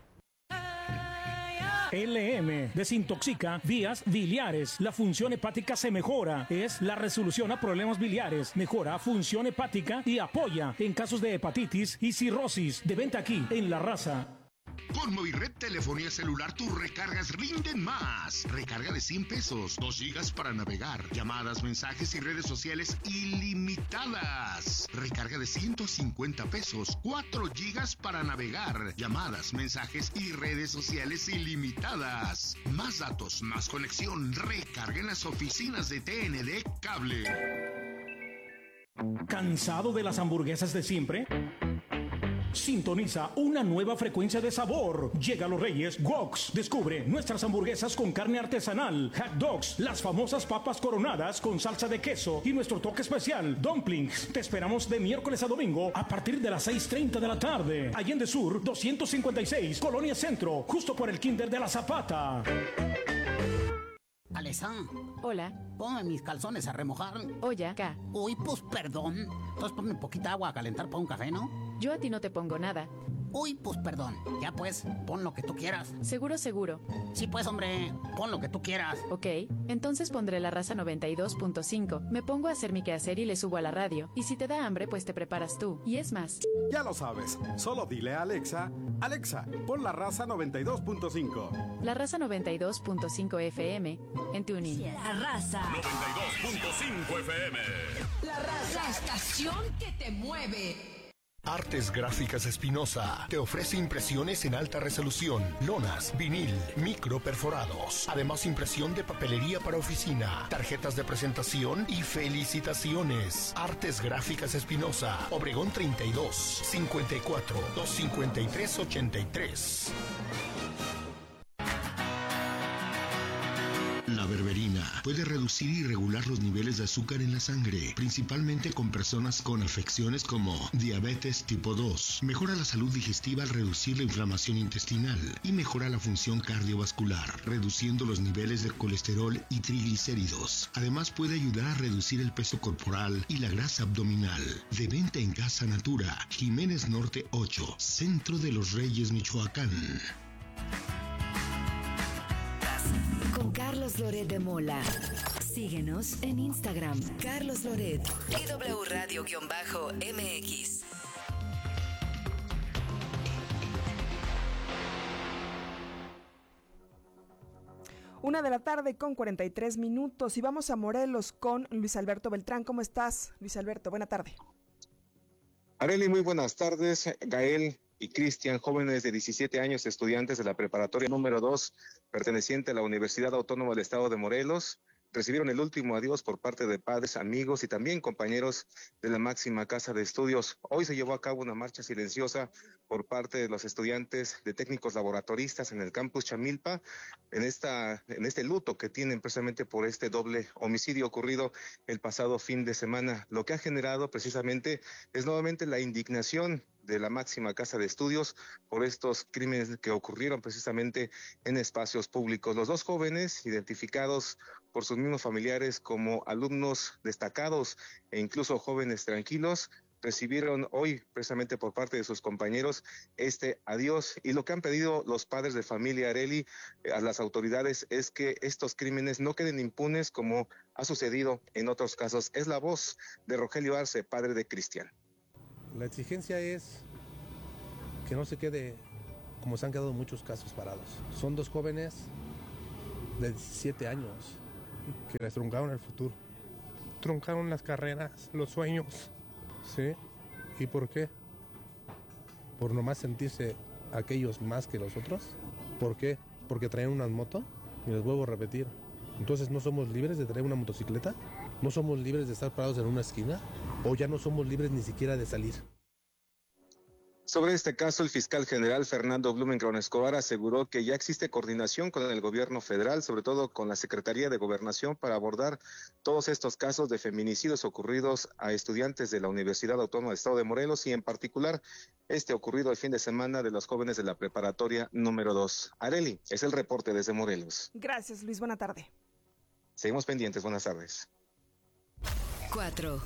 L M desintoxica vías biliares. La función hepática se mejora. Es la resolución a problemas biliares. Mejora función hepática y apoya en casos de hepatitis y cirrosis. De venta aquí en La Raza. Con Movired Telefonía Celular tus recargas rinden más. Recarga de cien pesos, dos gigas para navegar, llamadas, mensajes y redes sociales ilimitadas. Recarga de ciento cincuenta pesos, cuatro gigas para navegar, llamadas, mensajes y redes sociales ilimitadas. Más datos, más conexión. Recarga en las oficinas de T N D Cable. ¿Cansado de las hamburguesas de siempre? Sintoniza una nueva frecuencia de sabor. Llega a Los Reyes Woks. Descubre nuestras hamburguesas con carne artesanal, hot dogs, las famosas papas coronadas con salsa de queso y nuestro toque especial, dumplings. Te esperamos de miércoles a domingo a partir de las seis treinta de la tarde. Allende Sur, doscientos cincuenta y seis, Colonia Centro, justo por el Kinder de la Zapata. Alesa. Hola. Ponme mis calzones a remojar. Oye, acá. Uy, pues perdón. Entonces ponme poquita agua a calentar para un café, ¿no? Yo a ti no te pongo nada. Uy, pues perdón. Ya pues, pon lo que tú quieras. Seguro, seguro. Sí, pues, hombre, pon lo que tú quieras. Ok, entonces pondré La Raza noventa y dos punto cinco. Me pongo a hacer mi quehacer y le subo a la radio. Y si te da hambre, pues te preparas tú. Y es más. Ya lo sabes. Solo dile a Alexa, Alexa, pon La Raza noventa y dos punto cinco. La Raza noventa y dos punto cinco F M en TuneIn. La Raza noventa y dos punto cinco F M. La Raza, la estación que te mueve. Artes Gráficas Espinosa te ofrece impresiones en alta resolución, lonas, vinil, micro perforados, además impresión de papelería para oficina, tarjetas de presentación y felicitaciones. Artes Gráficas Espinosa, Obregón treinta y dos, cincuenta y cuatro, doscientos cincuenta y tres, ochenta y tres. La berberina puede reducir y regular los niveles de azúcar en la sangre, principalmente con personas con afecciones como diabetes tipo dos. Mejora la salud digestiva al reducir la inflamación intestinal y mejora la función cardiovascular, reduciendo los niveles de colesterol y triglicéridos. Además puede ayudar a reducir el peso corporal y la grasa abdominal. De venta en Casa Natura, Jiménez Norte ocho, Centro de Los Reyes, Michoacán. Con Carlos Loret de Mola. Síguenos en Instagram, Carlos Loret y W Radio-M X. Una de la tarde con cuarenta y tres minutos y vamos a Morelos con Luis Alberto Beltrán. ¿Cómo estás, Luis Alberto? Buena tarde. Arely, muy buenas tardes. Gael y Cristian, jóvenes de diecisiete años, estudiantes de la preparatoria número dos, perteneciente a la Universidad Autónoma del Estado de Morelos, recibieron el último adiós por parte de padres, amigos y también compañeros de la máxima casa de estudios. Hoy se llevó a cabo una marcha silenciosa por parte de los estudiantes de técnicos laboratoristas en el campus Chamilpa, en esta, en este luto que tienen precisamente por este doble homicidio ocurrido el pasado fin de semana. Lo que ha generado precisamente es nuevamente la indignación de la máxima casa de estudios por estos crímenes que ocurrieron precisamente en espacios públicos. Los dos jóvenes, identificados por sus mismos familiares como alumnos destacados e incluso jóvenes tranquilos, recibieron hoy precisamente por parte de sus compañeros este adiós, y lo que han pedido los padres de familia Arely a las autoridades es que estos crímenes no queden impunes como ha sucedido en otros casos. Es la voz de Rogelio Arce, padre de Cristian. La exigencia es que no se quede como se han quedado muchos casos parados. Son dos jóvenes de diecisiete años que les truncaron el futuro, truncaron las carreras, los sueños. ¿Sí? ¿Y por qué? ¿Por nomás sentirse aquellos más que los otros? ¿Por qué? ¿Porque traen una moto? Y les vuelvo a repetir. Entonces, ¿no somos libres de traer una motocicleta? ¿No somos libres de estar parados en una esquina? ¿O ya no somos libres ni siquiera de salir? Sobre este caso, el fiscal general Fernando Blumenkron Escobar aseguró que ya existe coordinación con el gobierno federal, sobre todo con la Secretaría de Gobernación, para abordar todos estos casos de feminicidios ocurridos a estudiantes de la Universidad Autónoma del Estado de Morelos, y en particular este ocurrido el fin de semana de los jóvenes de la preparatoria número dos. Arely, es el reporte desde Morelos. Gracias, Luis. Buena tarde. Seguimos pendientes. Buenas tardes. cuatro.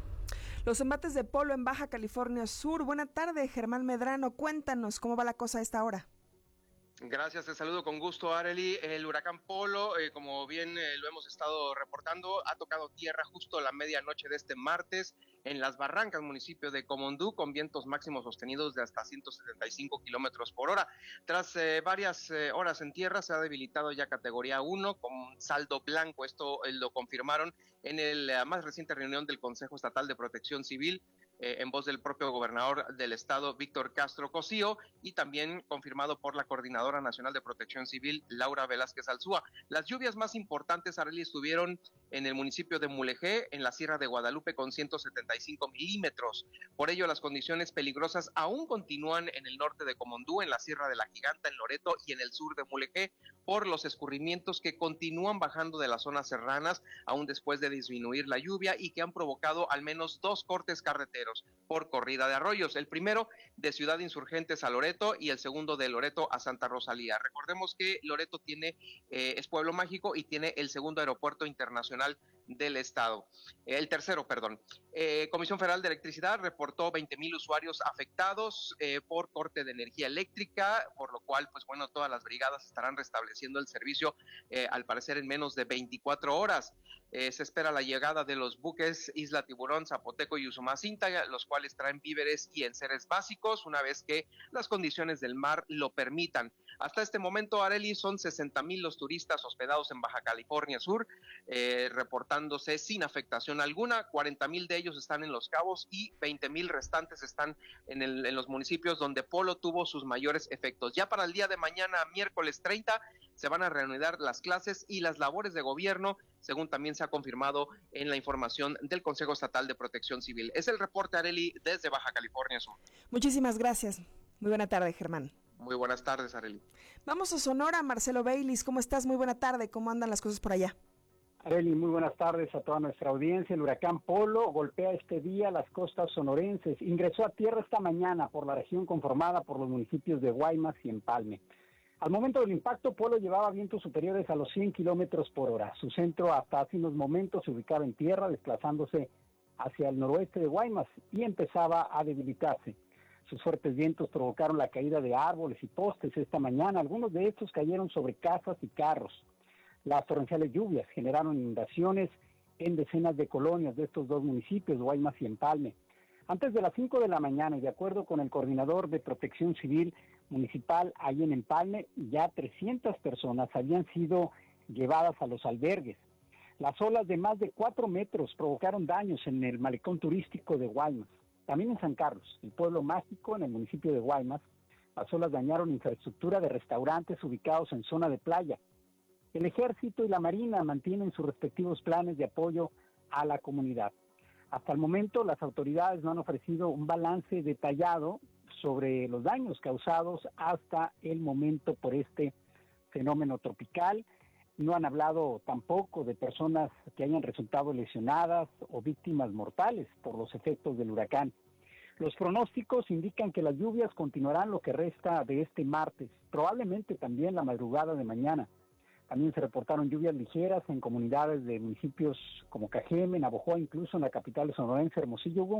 Los embates de polo en Baja California Sur. Buena tarde, Germán Medrano. Cuéntanos cómo va la cosa a esta hora. Gracias, te saludo con gusto, Arely. El huracán Polo, eh, como bien eh, lo hemos estado reportando, ha tocado tierra justo a la medianoche de este martes en Las Barrancas, municipio de Comondú, con vientos máximos sostenidos de hasta ciento setenta y cinco kilómetros por hora. Tras eh, varias eh, horas en tierra, se ha debilitado ya categoría uno con saldo blanco. Esto eh, lo confirmaron en el, la más reciente reunión del Consejo Estatal de Protección Civil, Eh, en voz del propio gobernador del estado, Víctor Castro Cosío, y también confirmado por la Coordinadora Nacional de Protección Civil, Laura Velázquez Alzúa. Las lluvias más importantes, Arely, estuvieron en el municipio de Mulegé, en la Sierra de Guadalupe, con ciento setenta y cinco milímetros. Por ello, las condiciones peligrosas aún continúan en el norte de Comondú, en la Sierra de la Giganta, en Loreto y en el sur de Mulegé, por los escurrimientos que continúan bajando de las zonas serranas, aún después de disminuir la lluvia, y que han provocado al menos dos cortes carreteros por corrida de arroyos, el primero de Ciudad Insurgentes a Loreto y el segundo de Loreto a Santa Rosalía. Recordemos que Loreto tiene eh, es pueblo mágico y tiene el segundo aeropuerto internacional del estado, el tercero, perdón. Eh, Comisión Federal de Electricidad reportó veinte mil usuarios afectados eh, por corte de energía eléctrica, por lo cual, pues bueno, todas las brigadas estarán restableciendo el servicio, eh, al parecer en menos de veinticuatro horas. Eh, se espera la llegada de los buques Isla Tiburón, Zapoteco y Usumacinta, los cuales traen víveres y enseres básicos, una vez que las condiciones del mar lo permitan. Hasta este momento, Arely, son sesenta mil los turistas hospedados en Baja California Sur, eh, reportándose sin afectación alguna. cuarenta mil de ellos están en Los Cabos y veinte mil restantes están en, el, en los municipios donde Polo tuvo sus mayores efectos. Ya para el día de mañana, miércoles treinta, se van a reanudar las clases y las labores de gobierno, según también se ha confirmado en la información del Consejo Estatal de Protección Civil. Es el reporte, Arely, desde Baja California Sur. Muchísimas gracias. Muy buena tarde, Germán. Muy buenas tardes, Arely. Vamos a Sonora. Marcelo Baylis, ¿cómo estás? Muy buena tarde. ¿Cómo andan las cosas por allá? Arely, muy buenas tardes a toda nuestra audiencia. El huracán Polo golpea este día las costas sonorenses. Ingresó a tierra esta mañana por la región conformada por los municipios de Guaymas y Empalme. Al momento del impacto, Polo llevaba vientos superiores a los cien kilómetros por hora. Su centro hasta hace unos momentos se ubicaba en tierra, desplazándose hacia el noroeste de Guaymas, y empezaba a debilitarse. Sus fuertes vientos provocaron la caída de árboles y postes esta mañana. Algunos de estos cayeron sobre casas y carros. Las torrenciales lluvias generaron inundaciones en decenas de colonias de estos dos municipios, Guaymas y Empalme. Antes de las cinco de la mañana, y de acuerdo con el coordinador de Protección Civil Municipal ahí en Empalme, ya trescientas personas habían sido llevadas a los albergues. Las olas de más de cuatro metros provocaron daños en el malecón turístico de Guaymas. También en San Carlos, el pueblo mágico en el municipio de Guaymas, las olas dañaron infraestructura de restaurantes ubicados en zona de playa. El Ejército y la Marina mantienen sus respectivos planes de apoyo a la comunidad. Hasta el momento, las autoridades no han ofrecido un balance detallado sobre los daños causados hasta el momento por este fenómeno tropical. No han hablado tampoco de personas que hayan resultado lesionadas o víctimas mortales por los efectos del huracán. Los pronósticos indican que las lluvias continuarán lo que resta de este martes, probablemente también la madrugada de mañana. También se reportaron lluvias ligeras en comunidades de municipios como Cajeme, Navojoa, incluso en la capital sonorense, Hermosillo. Hubo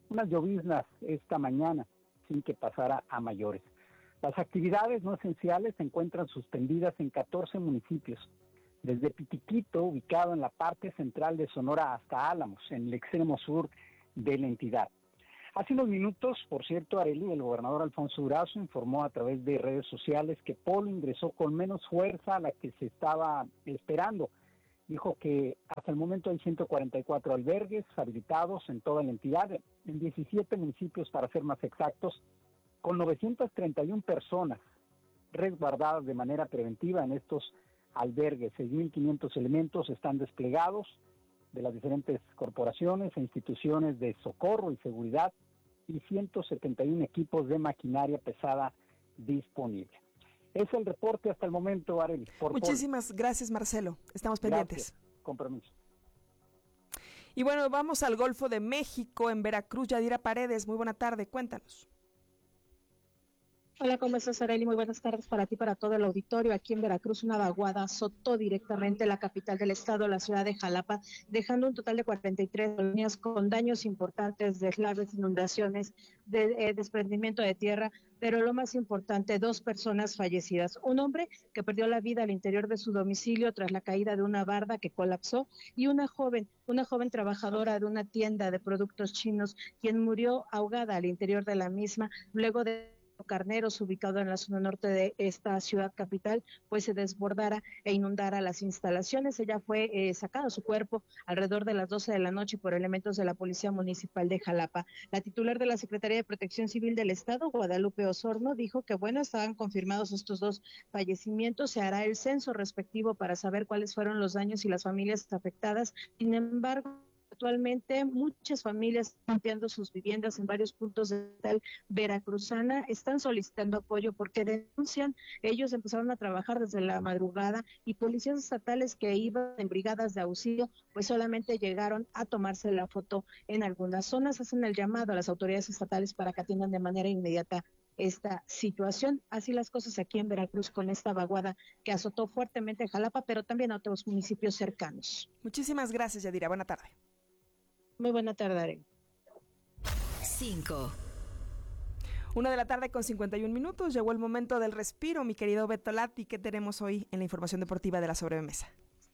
unas lloviznas esta mañana sin que pasara a mayores. Las actividades no esenciales se encuentran suspendidas en catorce municipios, desde Pitiquito, ubicado en la parte central de Sonora, hasta Álamos, en el extremo sur de la entidad. Hace unos minutos, por cierto, Arely, el gobernador Alfonso Durazo informó a través de redes sociales que Polo ingresó con menos fuerza a la que se estaba esperando. Dijo que hasta el momento hay ciento cuarenta y cuatro albergues habilitados en toda la entidad, en diecisiete municipios para ser más exactos, con novecientas treinta y una personas resguardadas de manera preventiva en estos albergues. seis mil quinientos elementos están desplegados de las diferentes corporaciones e instituciones de socorro y seguridad y ciento setenta y uno equipos de maquinaria pesada disponible. Es el reporte hasta el momento, Arely. Muchísimas Polo. Gracias, Marcelo. Estamos pendientes. Gracias. Compromiso. Y bueno, vamos al Golfo de México, en Veracruz. Yadira Paredes, muy buena tarde, cuéntanos. Hola, ¿cómo estás, Arely? Muy buenas tardes para ti, para todo el auditorio. Aquí en Veracruz, una vaguada azotó directamente la capital del estado, la ciudad de Jalapa, dejando un total de cuarenta y tres colonias con daños importantes, deslaves, inundaciones, de, eh, desprendimiento de tierra, pero lo más importante, dos personas fallecidas. Un hombre que perdió la vida al interior de su domicilio tras la caída de una barda que colapsó, y una joven, una joven trabajadora de una tienda de productos chinos, quien murió ahogada al interior de la misma, luego de Carneros, ubicado en la zona norte de esta ciudad capital, pues se desbordara e inundara las instalaciones. Ella fue eh, sacada su cuerpo alrededor de las doce de la noche por elementos de la Policía Municipal de Jalapa. La titular de la Secretaría de Protección Civil del Estado, Guadalupe Osorno, dijo que bueno, estaban confirmados estos dos fallecimientos, se hará el censo respectivo para saber cuáles fueron los daños y las familias afectadas. Sin embargo, actualmente muchas familias están limpiando sus viviendas en varios puntos de tal veracruzana, están solicitando apoyo porque denuncian, ellos empezaron a trabajar desde la madrugada y policías estatales que iban en brigadas de auxilio pues solamente llegaron a tomarse la foto en algunas zonas. Hacen el llamado a las autoridades estatales para que atiendan de manera inmediata esta situación. Así las cosas aquí en Veracruz con esta vaguada que azotó fuertemente Jalapa, pero también a otros municipios cercanos. Muchísimas gracias, Yadira. Buena tarde. Muy buena tarde, Arely. Cinco. Una de la tarde con cincuenta y un minutos. Llegó el momento del respiro, mi querido Beto Lati. ¿Qué tenemos hoy en la información deportiva de la sobremesa?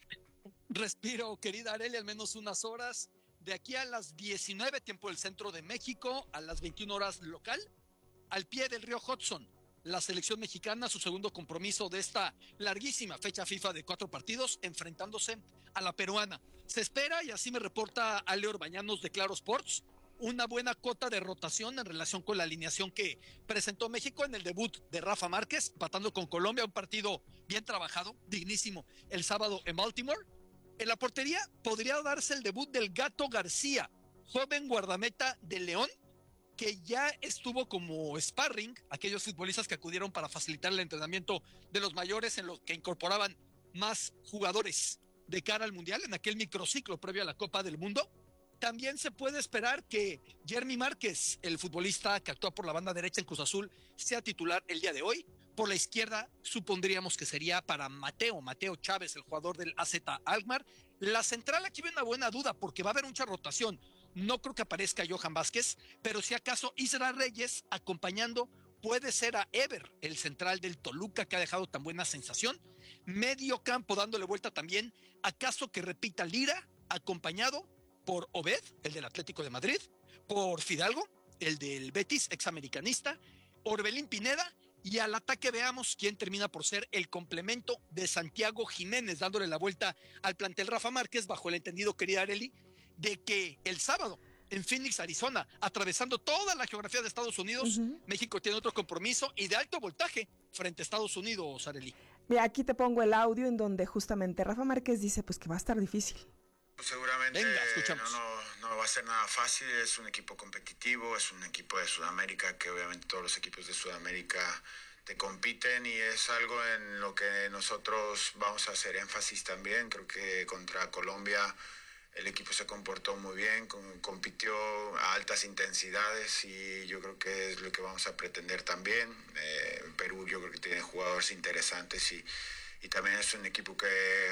Respiro, querida Arely, al menos unas horas. De aquí a las diecinueve, tiempo del centro de México, a las veintiuna horas local, al pie del río Hudson, la selección mexicana, su segundo compromiso de esta larguísima fecha FIFA de cuatro partidos, enfrentándose a la peruana. Se espera, y así me reporta Ale Orbañanos de Claro Sports, una buena cuota de rotación en relación con la alineación que presentó México en el debut de Rafa Márquez, empatando con Colombia, un partido bien trabajado, dignísimo, el sábado en Baltimore. En la portería podría darse el debut del Gato García, joven guardameta de León, que ya estuvo como sparring, aquellos futbolistas que acudieron para facilitar el entrenamiento de los mayores, en los que incorporaban más jugadores de cara al Mundial, en aquel microciclo previo a la Copa del Mundo. También se puede esperar que Jeremy Márquez, el futbolista que actúa por la banda derecha en Cruz Azul, sea titular el día de hoy. Por la izquierda supondríamos que sería para Mateo, Mateo Chávez, el jugador del A Z Alkmaar. La central aquí ve una buena duda porque va a haber mucha rotación. No creo que aparezca Johan Vázquez, pero si acaso Isra Reyes acompañando, puede ser a Ever, el central del Toluca, que ha dejado tan buena sensación. Medio campo dándole vuelta también, acaso que repita Lira, acompañado por Obed, el del Atlético de Madrid, por Fidalgo, el del Betis, examericanista, Orbelín Pineda, y al ataque veamos quién termina por ser el complemento de Santiago Jiménez, dándole la vuelta al plantel Rafa Márquez, bajo el entendido, querida Arely, de que el sábado en Phoenix, Arizona, atravesando toda la geografía de Estados Unidos, uh-huh. México tiene otro compromiso y de alto voltaje frente a Estados Unidos, Arely. Mira, aquí te pongo el audio en donde justamente Rafa Márquez dice pues que va a estar difícil. Seguramente Venga, escuchamos. No, no, no va a ser nada fácil, es un equipo competitivo, es un equipo de Sudamérica que obviamente todos los equipos de Sudamérica te compiten y es algo en lo que nosotros vamos a hacer énfasis también. Creo que contra Colombia el equipo se comportó muy bien, compitió a altas intensidades y yo creo que es lo que vamos a pretender también. Eh, Perú yo creo que tiene jugadores interesantes y, y también es un equipo que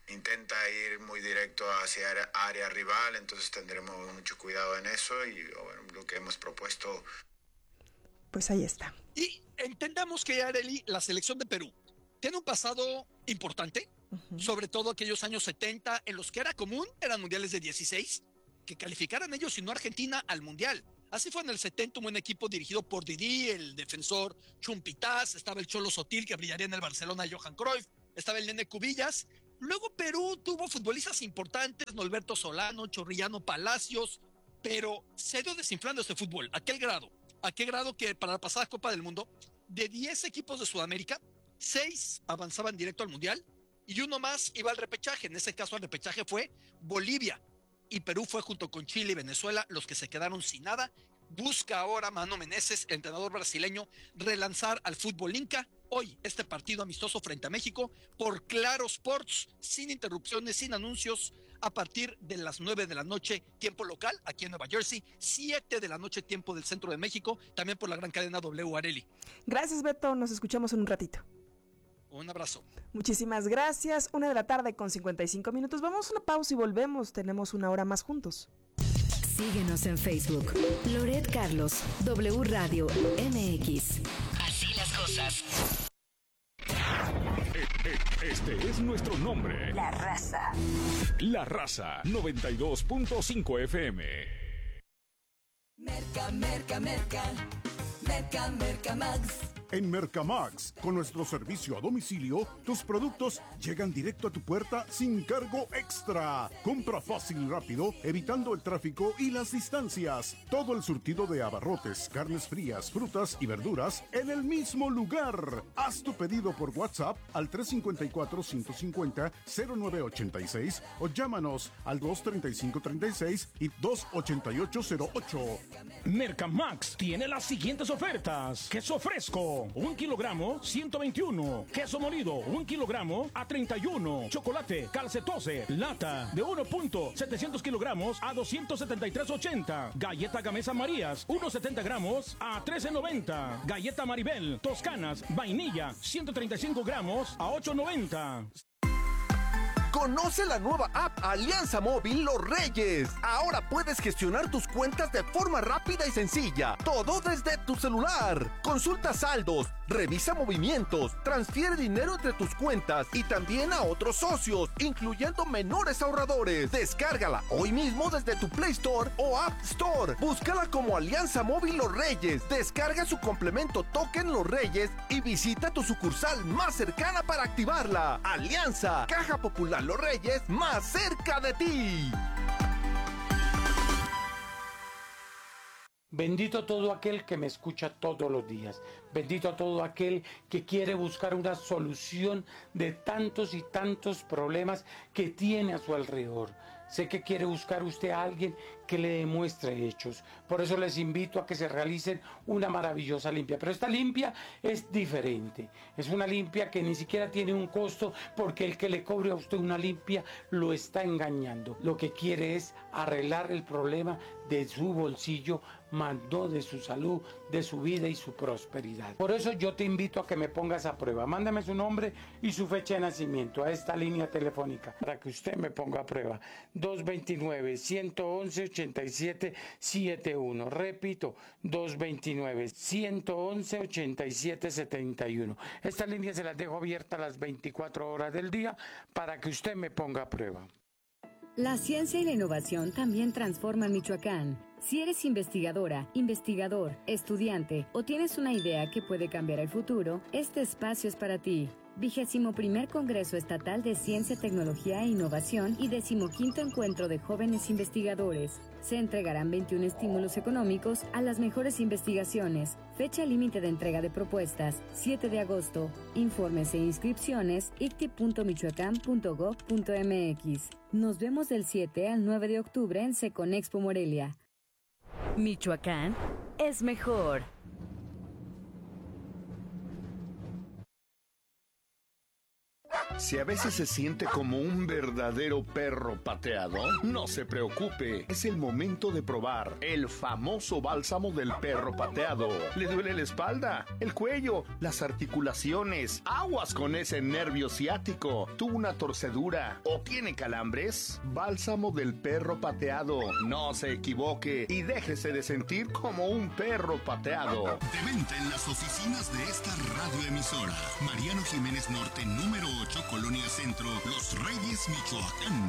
intenta ir muy directo hacia área, área rival, entonces tendremos mucho cuidado en eso y bueno, lo que hemos propuesto. Pues ahí está. Y entendamos que, Arely, la selección de Perú tiene un pasado importante, uh-huh. sobre todo aquellos años setenta, en los que era común, eran mundiales de dieciséis, que calificaran ellos y no Argentina al mundial. Así fue en el setenta, un buen equipo dirigido por Didi, el defensor Chumpitaz, estaba el Cholo Sotil, que brillaría en el Barcelona, Johan Cruyff, estaba el Nene Cubillas. Luego Perú tuvo futbolistas importantes, Norberto Solano, Chorrillano Palacios, pero se ha ido desinflando este fútbol. ¿A qué grado? ¿A qué grado que para la pasada Copa del Mundo, de diez equipos de Sudamérica, seis avanzaban directo al Mundial y uno más iba al repechaje? En ese caso el repechaje fue Bolivia, y Perú fue junto con Chile y Venezuela los que se quedaron sin nada. Busca ahora Mano Menezes, el entrenador brasileño, relanzar al fútbol inca. Hoy este partido amistoso frente a México por Claro Sports, sin interrupciones, sin anuncios, a partir de las nueve de la noche, tiempo local, aquí en Nueva Jersey, siete de la noche, tiempo del centro de México, también por la gran cadena W, Arely. Gracias, Beto, nos escuchamos en un ratito. Un abrazo. Muchísimas gracias. Una de la tarde con cincuenta y cinco minutos. Vamos a una pausa y volvemos. Tenemos una hora más juntos. Síguenos en Facebook. Loret Carlos, W Radio M X. Así las cosas. Este es nuestro nombre. La Raza. La Raza, noventa y dos punto cinco F M. Merca, merca, merca. Merca, merca, Max. En Mercamax, con nuestro servicio a domicilio, tus productos llegan directo a tu puerta sin cargo extra. Compra fácil y rápido, evitando el tráfico y las distancias. Todo el surtido de abarrotes, carnes frías, frutas y verduras en el mismo lugar. Haz tu pedido por WhatsApp al tres cinco cuatro, cinco cinco cero, cero nueve ocho seis o llámanos al dos treinta y cinco treinta y seis y dos ochenta y ocho cero ocho. Mercamax tiene las siguientes ofertas. Queso fresco, un kilogramo, ciento veintiuno. Queso molido, un kilogramo, a treinta y uno. Chocolate calcetose, lata, de uno punto setecientos kilogramos a doscientos setenta y tres ochenta. Galleta Gamesa Marías, uno setenta gramos, a trece noventa. Galleta Maribel, Toscanas, vainilla, ciento treinta y cinco gramos, a ocho noventa. Conoce la nueva app Alianza Móvil Los Reyes. Ahora puedes gestionar tus cuentas de forma rápida y sencilla. Todo desde tu celular. Consulta saldos, revisa movimientos, transfiere dinero entre tus cuentas y también a otros socios, incluyendo menores ahorradores. Descárgala hoy mismo desde tu Play Store o App Store. Búscala como Alianza Móvil Los Reyes. Descarga su complemento Token Los Reyes y visita tu sucursal más cercana para activarla. Alianza, Caja Popular Los Reyes, más cerca de ti. Bendito todo aquel que me escucha todos los días. Bendito todo aquel que quiere buscar una solución de tantos y tantos problemas que tiene a su alrededor. Sé que quiere buscar usted a alguien que le demuestre hechos. Por eso les invito a que se realicen una maravillosa limpia. Pero esta limpia es diferente. Es una limpia que ni siquiera tiene un costo, porque el que le cobre a usted una limpia lo está engañando. Lo que quiere es arreglar el problema de su bolsillo, más no de su salud, de su vida y su prosperidad. Por eso yo te invito a que me pongas a prueba. Mándame su nombre y su fecha de nacimiento a esta línea telefónica para que usted me ponga a prueba. dos dos nueve, uno uno uno, ocho siete siete uno. Repito, dos dos nueve, uno uno uno, ocho siete siete uno. Esta línea se las dejo abierta las veinticuatro horas del día para que usted me ponga a prueba. La ciencia y la innovación también transforman Michoacán. Si eres investigadora, investigador, estudiante o tienes una idea que puede cambiar el futuro, este espacio es para ti. Vigésimo primer Congreso Estatal de Ciencia, Tecnología e Innovación y decimoquinto Encuentro de Jóvenes Investigadores. Se entregarán veintiún estímulos económicos a las mejores investigaciones. Fecha límite de entrega de propuestas, siete de agosto. Informes e inscripciones, i c t i punto michoacán punto gob punto m x. Nos vemos del siete al nueve de octubre en Seconexpo Morelia. Michoacán es mejor. Si a veces se siente como un verdadero perro pateado, no se preocupe, es el momento de probar el famoso bálsamo del perro pateado. ¿Le duele la espalda, el cuello, las articulaciones? Aguas con ese nervio ciático. ¿Tuvo una torcedura o tiene calambres? Bálsamo del perro pateado. No se equivoque y déjese de sentir como un perro pateado. De venta en las oficinas de esta radioemisora. Mariano Jiménez Norte, número ocho, Colonia Centro, Los Reyes, Michoacán.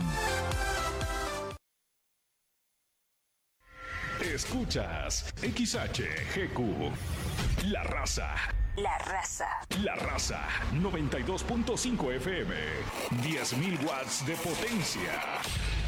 Escuchas X H G Q, La Raza. La Raza. La Raza, noventa y dos punto cinco F M, diez mil watts de potencia.